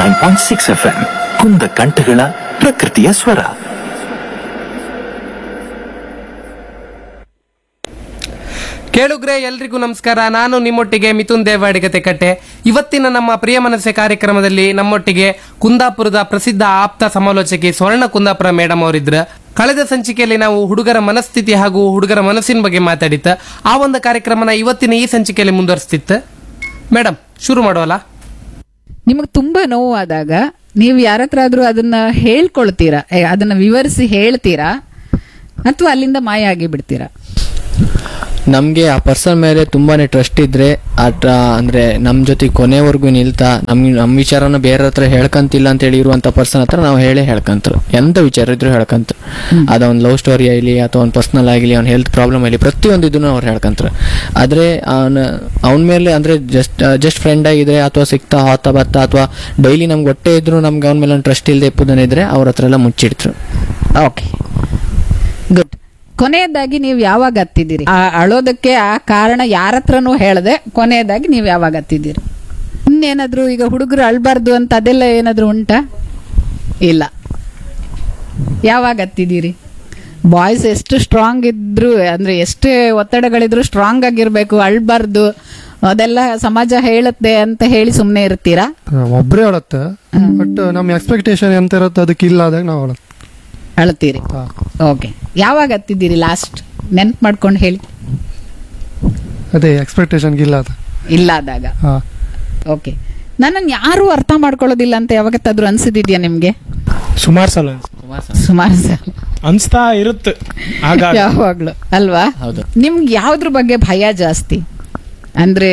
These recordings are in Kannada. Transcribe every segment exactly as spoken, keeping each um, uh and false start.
Nine point six F M ಕುಂದ ಕಂಠಗಳ ಪ್ರಕೃತಿಯ ಸ್ವರ. ಕೇಳುಗ್ರೆ, ಎಲ್ರಿಗೂ ನಮಸ್ಕಾರ. ನಾನು ನಿಮ್ಮೊಟ್ಟಿಗೆ ಮಿಥುನ್ ದೇವಾಡಿಗತೆ ಕಟ್ಟೆ. ಇವತ್ತಿನ ನಮ್ಮ ಪ್ರಿಯ ಮನಸ್ಸೆ ಕಾರ್ಯಕ್ರಮದಲ್ಲಿ ನಮ್ಮೊಟ್ಟಿಗೆ ಕುಂದಾಪುರದ ಪ್ರಸಿದ್ಧ ಆಪ್ತ ಸಮಾಲೋಚಕಿ ಸ್ವರ್ಣ ಕುಂದಾಪುರ ಮೇಡಮ್ ಅವರಿದ್ರ. ಕಳೆದ ಸಂಚಿಕೆಯಲ್ಲಿ ನಾವು ಹುಡುಗರ ಮನಸ್ಥಿತಿ ಹಾಗೂ ಹುಡುಗರ ಮನಸ್ಸಿನ ಬಗ್ಗೆ ಮಾತಾಡಿತ್ತ. ಆ ಒಂದು ಕಾರ್ಯಕ್ರಮನ ಇವತ್ತಿನ ಈ ಸಂಚಿಕೆಯಲ್ಲಿ ಮುಂದುವರಿಸ್ತಿತ್ತು. ಮೇಡಮ್, ಶುರು ಮಾಡೋಲ್ಲ? ನಿಮಗೆ ತುಂಬಾ ನೋವಾದಾಗ ನೀವು ಯಾರತ್ರ ಆದ್ರೂ ಅದನ್ನ ಹೇಳ್ಕೊಳ್ತೀರಾ, ಅದನ್ನ ವಿವರಿಸಿ ಹೇಳ್ತೀರಾ, ಅಥವಾ ಅಲ್ಲಿಂದ ಮಾಯ ಆಗಿ ಬಿಡ್ತೀರಾ? ನಮಗೆ ಆ ಪರ್ಸನ್ ಮೇಲೆ ತುಂಬಾನೇ ಟ್ರಸ್ಟ್ ಇದ್ರೆ ಅಂದ್ರೆ ನಮ್ ಜೊತೆ ಕೊನೆವರೆಗೂ ನಿಲ್ತಾ ನಮ್ ನಮ್ ವಿಚಾರನ ಬೇರೆ ಹತ್ರ ಹೇಳ್ಕಂತಿಲ್ಲ ಅಂತ ಹೇಳಿ ಇರುವಂತ ಪರ್ಸನ್ ಹತ್ರ ನಾವು ಹೇಳೇ ಹೇಳ್ಕಂತ, ಎಂತ ವಿಚಾರ ಇದ್ರು ಹೇಳ್ಕಂತ. ಅದ ಒಂದು ಲವ್ ಸ್ಟೋರಿ ಆಗಲಿ ಅಥವಾ ಒಂದು ಪರ್ಸನಲ್ ಆಗಲಿ, ಅವ್ನ ಹೆಲ್ತ್ ಪ್ರಾಬ್ಲಮ್ ಆಗಲಿ, ಪ್ರತಿಯೊಂದು ಇದನ್ನು ಅವ್ರು ಹೇಳ್ಕಂತಾರೆ. ಆದ್ರೆ ಅವನ ಮೇಲೆ ಅಂದ್ರೆ ಜಸ್ಟ್ ಜಸ್ಟ್ ಫ್ರೆಂಡ್ ಆಗಿದ್ರೆ ಅಥವಾ ಸಿಕ್ತಾ ಹೋತ ಬತ್ತ ಅಥವಾ ಡೈಲಿ ನಮ್ಗೆ ಹೊಟ್ಟೆ ಇದ್ರು ನಮ್ಗೆ ಅವನ ಮೇಲೆ ಒಂದು ಟ್ರಸ್ಟ್ ಇಲ್ಲದೆ ಇಪ್ಪುದನಿದ್ರೆ ಅವ್ರ ಹತ್ರ ಎಲ್ಲ ಮುಚ್ಚಿಡ್ತರು. Okay, good. ಕೊನೆಯದಾಗಿ ನೀವು ಯಾವಾಗ ಹತ್ತಿದ್ದೀರಿ? ಆ ಅಳೋದಕ್ಕೆ ಆ ಕಾರಣ ಯಾರ ಹತ್ರನೂ ಹೇಳದೆ ಕೊನೆಯದಾಗಿ ನೀವು ಯಾವಾಗ ಹತ್ತಿದ್ದೀರಿ? ಇನ್ನೇನಾದ್ರು ಈಗ ಹುಡುಗರು ಅಳ್ಬಾರ್ದು ಅಂತ ಅದೆಲ್ಲ ಏನಾದ್ರು ಉಂಟಾ? ಇಲ್ಲ. ಯಾವಾಗ ಹತ್ತಿದ್ದೀರಿ? ಬಾಯ್ಸ್ ಎಷ್ಟು ಸ್ಟ್ರಾಂಗ್ ಇದ್ರು ಅಂದ್ರೆ ಎಷ್ಟೇ ಒತ್ತಡಗಳಿದ್ರು ಸ್ಟ್ರಾಂಗ್ ಆಗಿರ್ಬೇಕು, ಅಳ್ಬಾರ್ದು, ಅದೆಲ್ಲ ಸಮಾಜ ಹೇಳುತ್ತೆ ಅಂತ ಹೇಳಿ ಸುಮ್ಮನೆ ಇರ್ತೀರಾ? ಒಬ್ರೇ ಅಳತ್ತೆ, ಬಟ್ ನಮ್ಮ ಎಕ್ಸ್ಪೆಕ್ಟೇಷನ್ ಎಂತ ಇರುತ್ತೆ ಅದಕ್ಕೆ ಇಲ್ಲ ಆದಾಗ ನಾವು ಅಳತ್ತೆ ಅಳ್ತೀರಿ. ಓಕೆ, ಯಾವಾಗ ಹತ್ತಿದ್ದೀರಿ ಲಾಸ್ಟ್? ನೆನ್ಪು ಮಾಡ್ಕೊಂಡು ಹೇಳಿ. ಅದೇ ಎಕ್ಸ್ಪೆಕ್ಟೇಷನ್ ಇಲ್ಲ ಇಲ್ಲಾದಾಗ. ಓಕೆ, ನನ್ನನ್ನು ಯಾರು ಅರ್ಥ ಮಾಡ್ಕೊಳ್ಳೋದಿಲ್ಲ ಅಂತ ಯಾವತ್ತಾದ್ರೂ ಅನ್ಸಿದ್ಯಾ ನಿಮ್ಗೆ? ಸುಮಾರು ಸಲ ಸುಮಾರು ಸಲ ಅನ್ಸ್ತಾ ಇರುತ್ತೆ ಯಾವಾಗ್ಲೂ ಅಲ್ವಾ? ನಿಮ್ಗೆ ಯಾವ್ದ್ರ ಬಗ್ಗೆ ಭಯ ಜಾಸ್ತಿ? ಅಂದ್ರೆ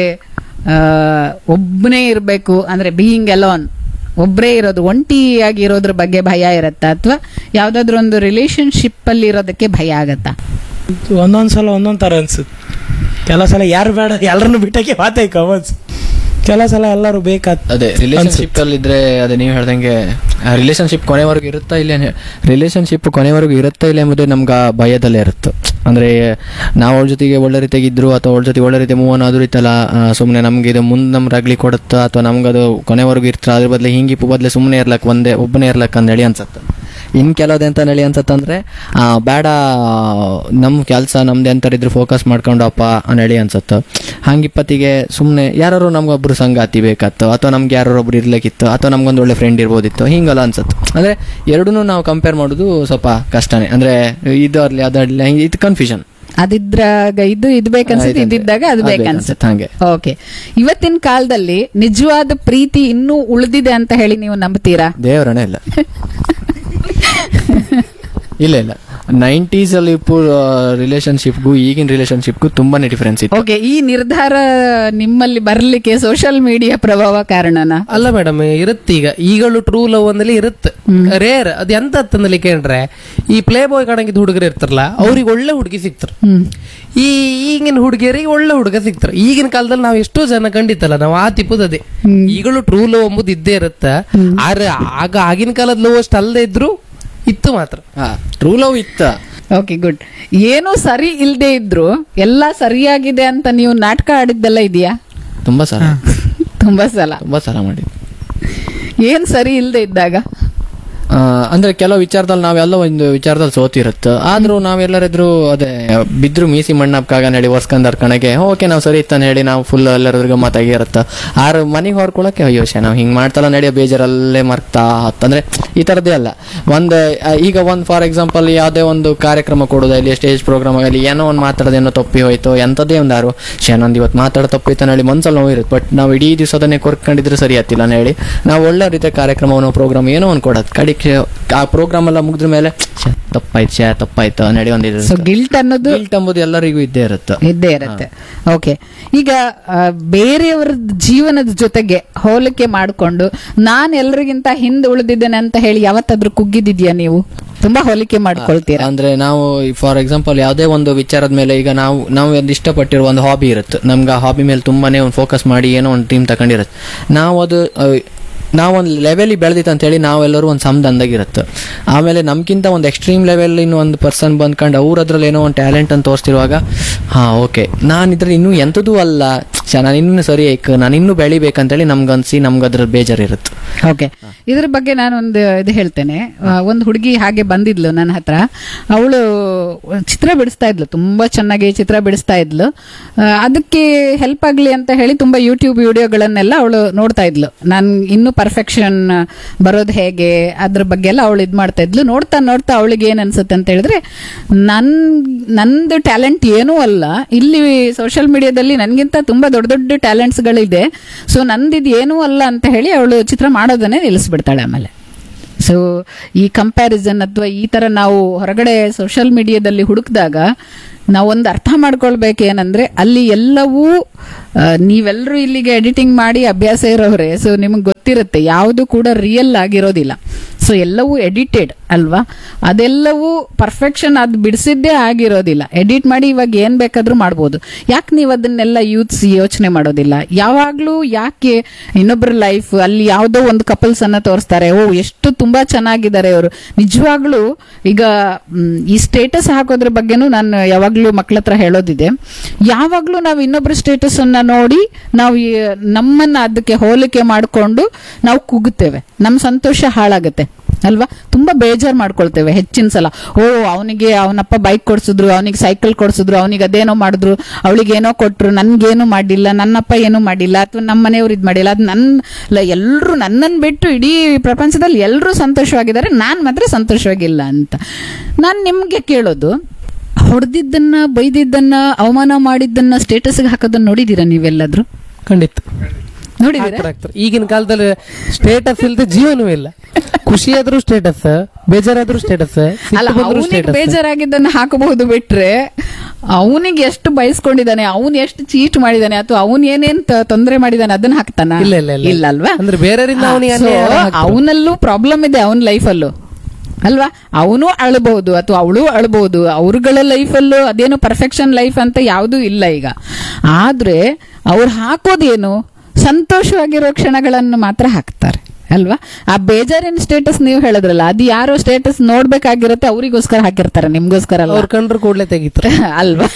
ಒಬ್ಬನೇ ಇರ್ಬೇಕು ಅಂದ್ರೆ ಬೀಯಿಂಗ್ ಅಲೋನ್, ಒಬ್ಬರೇ ಇರೋದು, ಒಂಟಿಯಾಗಿ ಇರೋದ್ರ ಬಗ್ಗೆ ಭಯ ಇರತ್ತಾ, ಅಥವಾ ಯಾವ್ದಾದ್ರು ಒಂದು ರಿಲೇಶನ್ಶಿಪ್ ಅಲ್ಲಿ ಇರೋದಕ್ಕೆ ಭಯ ಆಗತ್ತಾ? ಒಂದೊಂದ್ಸಲ ಒಂದೊಂದ್ ತರ ಅನ್ಸುತ್ತೆ. ಕೆಲವು ಸಲ ಯಾರು ಬೇಡ ಎಲ್ಲರನ್ನು ಬಿಟ್ಟಕ್ಕೆ ಮಾತಾಯ್ಕ ಅನ್ಸ್, ಕೆಲವು ಸಲ ಎಲ್ಲರೂ ಬೇಕಾದ. ಅದೇ ರಿಲೇಶನ್ಶಿಪ್ ಅಲ್ಲಿ ಇದ್ರೆ ಅದೇ ನೀವು ಹೇಳ್ದಂಗೆ ರಿಲೇಶನ್ಶಿಪ್ ಕೊನೆವರೆಗೂ ಇರುತ್ತಾ ಇಲ್ಲ, ರಿಲೇಶನ್ಶಿಪ್ ಕೊನೆವರೆಗೂ ಇರುತ್ತಾ ಇಲ್ಲ ಎಂಬುದೇ ನಮ್ಗೆ ಆ ಭಯದಲ್ಲೇ ಇರುತ್ತೆ. ಅಂದ್ರೆ ನಾವು ಅವಳ ಜೊತೆಗೆ ಒಳ್ಳೆ ರೀತಿಯಾಗಿ ಇದ್ರು ಅಥವಾ ಅವಳ ಜೊತೆಗೆ ಒಳ್ಳೆ ರೀತಿ ಮೂವ್ ಆದ್ರೂ ಇತ್ತಲ್ಲ, ಸುಮ್ಮನೆ ನಮ್ಗೆ ಇದು ಮುಂದೆ ನಮ್ಗೆ ರಗ್ಲಿ ಕೊಡುತ್ತಾ ಅಥವಾ ನಮ್ಗೆ ಅದು ಕೊನೆವರೆಗೂ ಇರ್ತಾರೆ, ಅದ್ರ ಬದಲು ಹಿಂಗಿಪ್ಪು ಬದಲು ಸುಮ್ಮನೆ ಇರ್ಲಕ್ ಒಂದೇ ಒಬ್ಬನೇ ಇರ್ಲಕ್ ಅಂದೇಳಿ ಅನ್ಸತ್ತೆ. ಇನ್ ಕೆಲವ್ದೆಂತ ನಳಿ ಅನ್ಸತ್ತಂದ್ರೆ ಬೇಡ ನಮ್ ಕೆಲ್ಸ ನಮ್ದು ಎಂತರಿದ್ರು ಫೋಕಸ್ ಮಾಡ್ಕೊಂಡಪ್ಪ ಅನ್ನಳಿ ಅನ್ಸತ್ತ. ಹಂಗಿಪ್ಪತ್ತಿಗೆ ಸುಮ್ಮನೆ ಯಾರು ನಮ್ಗೊಬ್ರು ಸಂಗಾತಿ ಬೇಕತ್ತು ಅಥವಾ ನಮ್ಗೆ ಯಾರೊಬ್ರು ಇರ್ಲಿಕ್ಕಿತ್ತು ಅಥವಾ ನಮ್ಗೊಂದು ಒಳ್ಳೆ ಫ್ರೆಂಡ್ ಇರ್ಬೋದಿತ್ತು, ಹಿಂಗೆಲ್ಲ ಅನ್ಸತ್ತು. ಅಂದ್ರೆ ಎರಡನ್ನೂ ನಾವು ಕಂಪೇರ್ ಮಾಡೋದು ಸ್ವಲ್ಪ ಕಷ್ಟನೇ. ಅಂದ್ರೆ ಇದು ಅರ್ಲಿ ಅದಾಡ್ಲಿ ಹಿಂಗೆ ಇದು ಕನ್ಫ್ಯೂಷನ್. ಅದಿದ್ರಾಗ ಇದು ಇದು ಬೇಕನ್ಸುತ್ತೆ, ಇದ್ದಿದ್ದಾಗ ಅದು ಬೇಕನ್ಸುತ್ತೆ. ಹಂಗೆ. ಓಕೆ, ಇವತ್ತಿನ ಕಾಲದಲ್ಲಿ ನಿಜವಾದ ಪ್ರೀತಿ ಇನ್ನೂ ಉಳಿದಿದೆ ಅಂತ ಹೇಳಿ ನೀವು ನಂಬ್ತೀರಾ? ದೇವರನೇ ಇಲ್ಲ ಇಲ್ಲ ಇಲ್ಲ ನೈಂಟೀಸ್ ಅಲ್ಲಿ ರಿಲೇಶನ್ಶಿಪ್ಗೂ ಈಗಿನ ರಿಲೇಶನ್ಶಿಪ್ಗೂ ತುಂಬಾನೇ ಡಿಫರೆನ್ಸ್ ಇತ್ತು. ಓಕೆ, ಈ ನಿರ್ಧಾರ ನಿಮ್ಮಲ್ಲಿ ಬರ್ಲಿಕ್ಕೆ ಸೋಷಿಯಲ್ ಮೀಡಿಯಾ ಪ್ರಭಾವ ಕಾರಣನಾ? ಅಲ್ಲ ಮೇಡಮ್, ಇರುತ್ತೆ. ಈಗ ಈಗಳು ಟ್ರೂ ಲವ್ ಅಂದಲ್ಲಿ ಇರುತ್ತೆ, ರೇರ್. ಅದ್ ಎಂತ ಅಂತಂದಲ್ಲಿ ಕೇಳ್ರೆ, ಈ ಪ್ಲೇ ಬಾಯ್ ಕಾಣಂಗಿದ್ ಹುಡುಗರು ಇರ್ತಾರಲ್ಲ, ಅವ್ರಿಗೆ ಒಳ್ಳೆ ಹುಡುಗಿ ಸಿಕ್ತಾರ. ಈ ಈಗಿನ ಹುಡುಗಿಯರಿಗೆ ಒಳ್ಳೆ ಹುಡುಗ ಸಿಕ್ತಾರ. ಈಗಿನ ಕಾಲದಲ್ಲಿ ನಾವು ಎಷ್ಟೋ ಜನ ಕಂಡಿತ್ತಲ್ಲ, ನಾವು ಆ ತಿಪ್ಪುದದೇ. ಈಗಳು ಟ್ರೂ ಲವ್ ಎಂಬುದು ಇದ್ದೇ ಇರುತ್ತೆ. ಆದ್ರೆ ಆಗ ಆಗಿನ ಕಾಲದ ಲವ್ ಅಷ್ಟು ಅಲ್ಲದೆ ಇದ್ರು ಇತ್ತು ಮಾತ್ರ. ಟ್ರೂ ಲವ್ ಇತ್ತ. Okay, good. ಏನೂ ಸರಿ ಇಲ್ದೇ ಇದ್ರು ಎಲ್ಲ ಸರಿಯಾಗಿದೆ ಅಂತ ನೀವು ನಾಟಕ ಆಡಿದ್ದೆಲ್ಲ ಇದೆಯಾ? ತುಂಬಾ ಸಲ ತುಂಬಾ ಸಲ ತುಂಬಾ ಸಲ ಮಾಡಿ. ಏನ್ ಸರಿ ಇಲ್ದೇ ಇದ್ದಾಗ? ಅಂದ್ರೆ ಕೆಲವು ವಿಚಾರದಲ್ಲಿ ನಾವೆಲ್ಲ ಒಂದು ವಿಚಾರದಲ್ಲಿ ಸೋತಿರುತ್ತೆ, ಆದ್ರೂ ನಾವೆಲ್ಲರಿದ್ರು ಅದೇ ಬಿದ್ರು ಮೀಸಿ ಮಣ್ಣಪ್ಕಾಗ ನಡಿ ಒರ್ಸ್ಕೊಂಡ್ ಕಣಗೆ ಓಕೆ ನಾವು ಸರಿ ಇತ್ತಾನೆ ಹೇಳಿ ನಾವು ಫುಲ್ ಎಲ್ಲರಿಗೂ ಮಾತಾಗಿರುತ್ತೆ. ಆರು ಮನೆಗೆ ಹೊರ್ಕೊಳಕ್ಕೆ ಅಯ್ಯೋ ಶೇ ನಾವು ಹಿಂಗ್ ಮಾಡ್ತಲ್ಲ ನಡಿಯೋ ಬೇಜಾರಲ್ಲೇ ಮರ್ತಾ ಅಂದ್ರೆ ಈ ತರದೇ ಅಲ್ಲ. ಒಂದ್ ಈಗ ಒಂದ್ ಫಾರ್ ಎಕ್ಸಾಂಪಲ್ ಯಾವ್ದೇ ಒಂದು ಕಾರ್ಯಕ್ರಮ ಕೊಡೋದಲ್ಲಿ ಸ್ಟೇಜ್ ಪ್ರೋಗ್ರಾಮ್ ಆಗಲಿ ಏನೋ ಒಂದು ಮಾತಾಡೋದೇನೋ ತಪ್ಪಿ ಹೋಯ್ತು, ಎಂತದೇ ಒಂದಾರು ಶೇ ನಂದು ಇವತ್ತು ಮಾತಾಡೋ ತಪ್ಪಿತ್ತು ಹೇಳಿ ಮನ್ಸಲ್ಲಿ ನೋವು ಇರುತ್ತೆ. ಬಟ್ ನಾವು ಇಡೀ ದಿವಸದನ್ನೇ ಕೊರ್ಕೊಂಡಿದ್ರೆ ಸರಿ ಆತಿಲ್ಲ ಹೇಳಿ ನಾವು ಒಳ್ಳೆ ರೀತಿಯ ಕಾರ್ಯಕ್ರಮವನ್ನು ಪ್ರೋಗ್ರಾಮ್ ಏನೋ ಒಂದು ಕೊಡೋದು, ಕಡಿ ಆ ಪ್ರೋಗ್ರಾಮ್ ಎಲ್ಲ ಮುಗಿದ್ರ ಮೇಲೆ ತಪ್ಪಾಯ್ತು ಶೇ ತಪ್ಪಾಯ್ತು ನಡಿ ಒಂದಿದೆ. ಸೊ ಗಿಲ್ಟ್ ಅನ್ನೋದು ಗಿಲ್ಟ್ ಎಂಬುದು ಎಲ್ಲರಿಗೂ ಇದ್ದೇ ಇರುತ್ತೆ ಇದ್ದೇ ಇರುತ್ತೆ. ಓಕೆ, ಈಗ ಬೇರೆಯವರ ಜೀವನದ ಜೊತೆಗೆ ಹೋಲಿಕೆ ಮಾಡಿಕೊಂಡು ನಾನು ಎಲ್ಲರಿಗಿಂತ ಹಿಂದೆ ಉಳಿದಿದ್ದೇನೆ ಅಂತ ಹೇಳಿ ಯಾವತ್ತಾದ್ರೂ ಕುಗ್ಗಿದ್ಯಾ ನೀವು? ತುಂಬಾ ಹೋಲಿಕೆ ಮಾಡ್ಕೊಳ್ತೀರಾ? ಅಂದ್ರೆ ನಾವು ಫಾರ್ ಎಕ್ಸಾಂಪಲ್ ಯಾವುದೇ ಒಂದು ವಿಚಾರದ ಮೇಲೆ ಈಗ ನಾವು ನಾವು ಒಂದು ಇಷ್ಟಪಟ್ಟಿರೋ ಒಂದು ಹಾಬಿ ಇರುತ್ತೆ, ನಮ್ಗೆ ಆ ಹಾಬಿ ಮೇಲೆ ತುಂಬಾನೇ ಒಂದು ಫೋಕಸ್ ಮಾಡಿ ಏನೋ ಒಂದು ಟೀಮ್ ತಗೊಂಡಿರುತ್ತೆ. ನಾವು ಅದು ನಾವೊಂದು ಲೆವೆಲಿಗೆ ಬೆಳೆದಿತ್ತು ಅಂತೇಳಿ ನಾವೆಲ್ಲರೂ ಒಂದು ಸಮದಂದಾಗಿರುತ್ತೆ. ಆಮೇಲೆ ನಮ್ಗಿಂತ ಒಂದು ಎಕ್ಸ್ಟ್ರೀಮ್ ಲೆವೆಲ್ ಇನ್ನು ಒಂದು ಪರ್ಸನ್ ಬಂದ್ಕೊಂಡು ಅವ್ರ ಅದ್ರಲ್ಲಿ ಏನೋ ಒಂದು ಟ್ಯಾಲೆಂಟ್ ಅಂತ ತೋರಿಸ್ತಿರುವಾಗ ಹಾ ಓಕೆ ನಾನು ಇದ್ರಲ್ಲಿ ಇನ್ನೂ ಎಂಥದೂ ಅಲ್ಲ, ನಾನು ಇನ್ನೂ ಸರಿ ಐಕ್ ನಾನು ಇನ್ನೂ ಬೆಳಿಬೇಕಂತೇಳಿ ನಮ್ಗನ್ಸಿ ನಮ್ಗೆ ಅದ್ರ ಬೇಜಾರಿರುತ್ತೆ. ಓಕೆ, ಇದ್ರ ಬಗ್ಗೆ ನಾನೊಂದು ಇದು ಹೇಳ್ತೇನೆ. ಒಂದು ಹುಡುಗಿ ಹಾಗೆ ಬಂದಿದ್ಲು ನನ್ನ ಹತ್ರ. ಅವಳು ಚಿತ್ರ ಬಿಡಿಸ್ತಾ ಇದ್ಲು, ತುಂಬಾ ಚೆನ್ನಾಗಿ ಚಿತ್ರ ಬಿಡಿಸ್ತಾ ಇದ್ಲು. ಅದಕ್ಕೆ ಹೆಲ್ಪ್ ಆಗ್ಲಿ ಅಂತ ಹೇಳಿ ತುಂಬಾ ಯೂಟ್ಯೂಬ್ ವಿಡಿಯೋಗಳನ್ನೆಲ್ಲ ಅವಳು ನೋಡ್ತಾ ಇದ್ಲು. ನಾನು ಇನ್ನೂ ಪರ್ಫೆಕ್ಷನ್ ಬರೋದು ಹೇಗೆ ಅದ್ರ ಬಗ್ಗೆ ಎಲ್ಲ ಅವಳು ಇದು ಮಾಡ್ತಾ ಇದ್ಲು. ನೋಡ್ತಾ ನೋಡ್ತಾ ಅವಳಿಗೆ ಏನ್ ಅನ್ಸುತ್ತೆ ಅಂತ ಹೇಳಿದ್ರೆ, ನನ್ ನಂದು ಟ್ಯಾಲೆಂಟ್ ಏನೂ ಅಲ್ಲ, ಇಲ್ಲಿ ಸೋಷಿಯಲ್ ಮೀಡಿಯಾದಲ್ಲಿ ನನ್ಗಿಂತ ತುಂಬಾ ದೊಡ್ಡ ದೊಡ್ಡ ಟ್ಯಾಲೆಂಟ್ಸ್ ಗಳಿದೆ, ಸೊ ನಂದಿದ್ ಏನೂ ಅಲ್ಲ ಅಂತ ಹೇಳಿ ಅವಳು ಚಿತ್ರ ಮಾಡೋದನ್ನೇ ನಿಲ್ಲಿಸ್ಬಿಡ್ತಾಳೆ. ಆಮೇಲೆ ಸೊ ಈ ಕಂಪ್ಯಾರಿಸನ್ ಅಥವಾ ಈ ತರ ನಾವು ಹೊರಗಡೆ ಸೋಷಿಯಲ್ ಮೀಡಿಯಾದಲ್ಲಿ ಹುಡುಕಿದಾಗ ನಾವೊಂದು ಅರ್ಥ ಮಾಡ್ಕೊಳ್ಬೇಕು ಏನಂದ್ರೆ, ಅಲ್ಲಿ ಎಲ್ಲವೂ ನೀವೆಲ್ಲರೂ ಇಲ್ಲಿಗೆ ಎಡಿಟಿಂಗ್ ಮಾಡಿ ಅಭ್ಯಾಸ ಇರೋವ್ರೆ, ಸೊ ನಿಮಗೆ ಗೊತ್ತಿರುತ್ತೆ ಯಾವುದು ಕೂಡ ರಿಯಲ್ ಆಗಿರೋದಿಲ್ಲ. ಸೊ ಎಲ್ಲವೂ ಎಡಿಟೆಡ್ ಅಲ್ವಾ, ಅದೆಲ್ಲವೂ ಪರ್ಫೆಕ್ಷನ್ ಅದು ಬಿಡಿಸಿದ್ದೇ ಆಗಿರೋದಿಲ್ಲ. ಎಡಿಟ್ ಮಾಡಿ ಇವಾಗ ಏನ್ ಬೇಕಾದ್ರೂ ಮಾಡ್ಬೋದು. ಯಾಕೆ ನೀವು ಅದನ್ನೆಲ್ಲ ಯೂತ್ಸ್ ಯೋಚನೆ ಮಾಡೋದಿಲ್ಲ? ಯಾವಾಗ್ಲೂ ಯಾಕೆ ಇನ್ನೊಬ್ಬರ ಲೈಫ್ ಅಲ್ಲಿ ಯಾವುದೋ ಒಂದು ಕಪಲ್ಸ್ ಅನ್ನ ತೋರಿಸ್ತಾರೆ, ಓ ಎಷ್ಟು ತುಂಬಾ ಚೆನ್ನಾಗಿದ್ದಾರೆ ಅವರು, ನಿಜವಾಗ್ಲೂ ಈಗ ಈ ಸ್ಟೇಟಸ್ ಹಾಕೋದ್ರ ಬಗ್ಗೆನೂ ನಾನು ಯಾವಾಗ್ಲೂ ಮಕ್ಳ ಹತ್ರ ಹೇಳೋದಿದೆ. ಯಾವಾಗ್ಲೂ ನಾವು ಇನ್ನೊಬ್ಬರ ಸ್ಟೇಟಸ್ ಅನ್ನ ನೋಡಿ ನಾವು ನಮ್ಮನ್ನ ಅದಕ್ಕೆ ಹೋಲಿಕೆ ಮಾಡಿಕೊಂಡು ನಾವು ಕುಗ್ತೇವೆ, ನಮ್ಮ ಸಂತೋಷ ಹಾಳಾಗುತ್ತೆ ಅಲ್ವಾ. ತುಂಬಾ ಬೇಜಾರ್ ಮಾಡ್ಕೊಳ್ತೇವೆ ಹೆಚ್ಚಿನ ಸಲ. ಓ ಅವನಿಗೆ ಅವನಪ್ಪ ಬೈಕ್ ಕೊಡ್ಸಿದ್ರು, ಅವನಿಗೆ ಸೈಕಲ್ ಕೊಡ್ಸಿದ್ರು, ಅವನಿಗೆ ಅದೇನೋ ಮಾಡಿದ್ರು, ಅವಳಿಗೇನೋ ಕೊಟ್ರು, ನನ್ಗೇನು ಮಾಡಿಲ್ಲ, ನನ್ನಪ್ಪ ಏನೂ ಮಾಡಿಲ್ಲ, ಅಥವಾ ನಮ್ಮ ಮನೆಯವ್ರು ಇದ್ ಮಾಡಿಲ್ಲ, ಅದು ನನ್ನ ಎಲ್ಲರೂ ನನ್ನನ್ನು ಬಿಟ್ಟು ಇಡೀ ಪ್ರಪಂಚದಲ್ಲಿ ಎಲ್ಲರೂ ಸಂತೋಷವಾಗಿದ್ದಾರೆ, ನಾನ್ ಮಾತ್ರ ಸಂತೋಷವಾಗಿಲ್ಲ ಅಂತ. ನಾನ್ ನಿಮ್ಗೆ ಕೇಳೋದು, ಹೊಡೆದಿದ್ದನ್ನ ಬೈದಿದ್ದನ್ನ ಅವಮಾನ ಮಾಡಿದ್ದನ್ನ ಸ್ಟೇಟಸ್ಗೆ ಹಾಕೋದನ್ನ ನೋಡಿದೀರಾ ನೀವೆಲ್ಲಾದ್ರೂ? ಖಂಡಿತ ನೋಡಿದೀರಾ? ಈಗಿನ ಕಾಲದಲ್ಲಿ ಸ್ಟೇಟಸ್ ಇಲ್ಲದೆ ಜೀವನವೇ ಇಲ್ಲ. ಖುಷಿಯಾದ್ರೂ ಸ್ಟೇಟಸ್, ಬೇಜಾರಾದ್ರೂ ಸ್ಟೇಟಸ್. ಅಲ್ಲ, ಅವನಿಗೆ ಬೇಜಾರಾಗಿದ್ದನ್ನ ಹಾಕಬಹುದು ಬಿಟ್ರೆ ಅವನಿಗೆ ಎಷ್ಟು ಬಯಸ್ಕೊಂಡಿದ್ದಾನೆ, ಅವನ್ ಎಷ್ಟು ಚೀಟ್ ಮಾಡಿದಾನೆ, ಅಥವಾ ಅವನ್ ಏನೇನ್ ತೊಂದರೆ ಮಾಡಿದಾನೆ ಅದನ್ನ ಹಾಕ್ತಾನ? ಇಲ್ಲ ಇಲ್ಲ ಇಲ್ಲ ಅಲ್ವಾ. ಅಂದ್ರೆ ಬೇರೆಯವರಿಂದ ಅವನಲ್ಲೂ ಪ್ರಾಬ್ಲಮ್ ಇದೆ, ಅವನ ಲೈಫಲ್ಲೂ ಅಲ್ವಾ. ಅವನು ಅಳಬಹುದು ಅಥವಾ ಅವಳು ಅಳಬಹುದು, ಅವ್ರಗಳ ಲೈಫಲ್ಲೂ ಅದೇನು ಪರ್ಫೆಕ್ಷನ್ ಲೈಫ್ ಅಂತ ಯಾವುದೂ ಇಲ್ಲ ಈಗ. ಆದ್ರೆ ಅವ್ರು ಹಾಕೋದೇನು ಸಂತೋಷವಾಗಿರೋ ಕ್ಷಣಗಳನ್ನು ಮಾತ್ರ ಹಾಕ್ತಾರೆ ಅಲ್ವಾ. ಆ ಬೇಜಾರಿನ ಸ್ಟೇಟಸ್ ನೀವು ಹೇಳಿದ್ರಲ್ಲ, ಅದು ಯಾರೋ ಸ್ಟೇಟಸ್ ನೋಡ್ಬೇಕಾಗಿರುತ್ತೆ, ಅವರಿಗೋಸ್ಕರ ಹಾಕಿರ್ತಾರೆ, ನಿಮ್ಗೋಸ್ಕರ ಅಲ್ಲ. ಅವ್ರು ಕಂಡ್ರು ಕೂಡಲೇ ತೆಗಿತಾರೆ ಅಲ್ವಾ.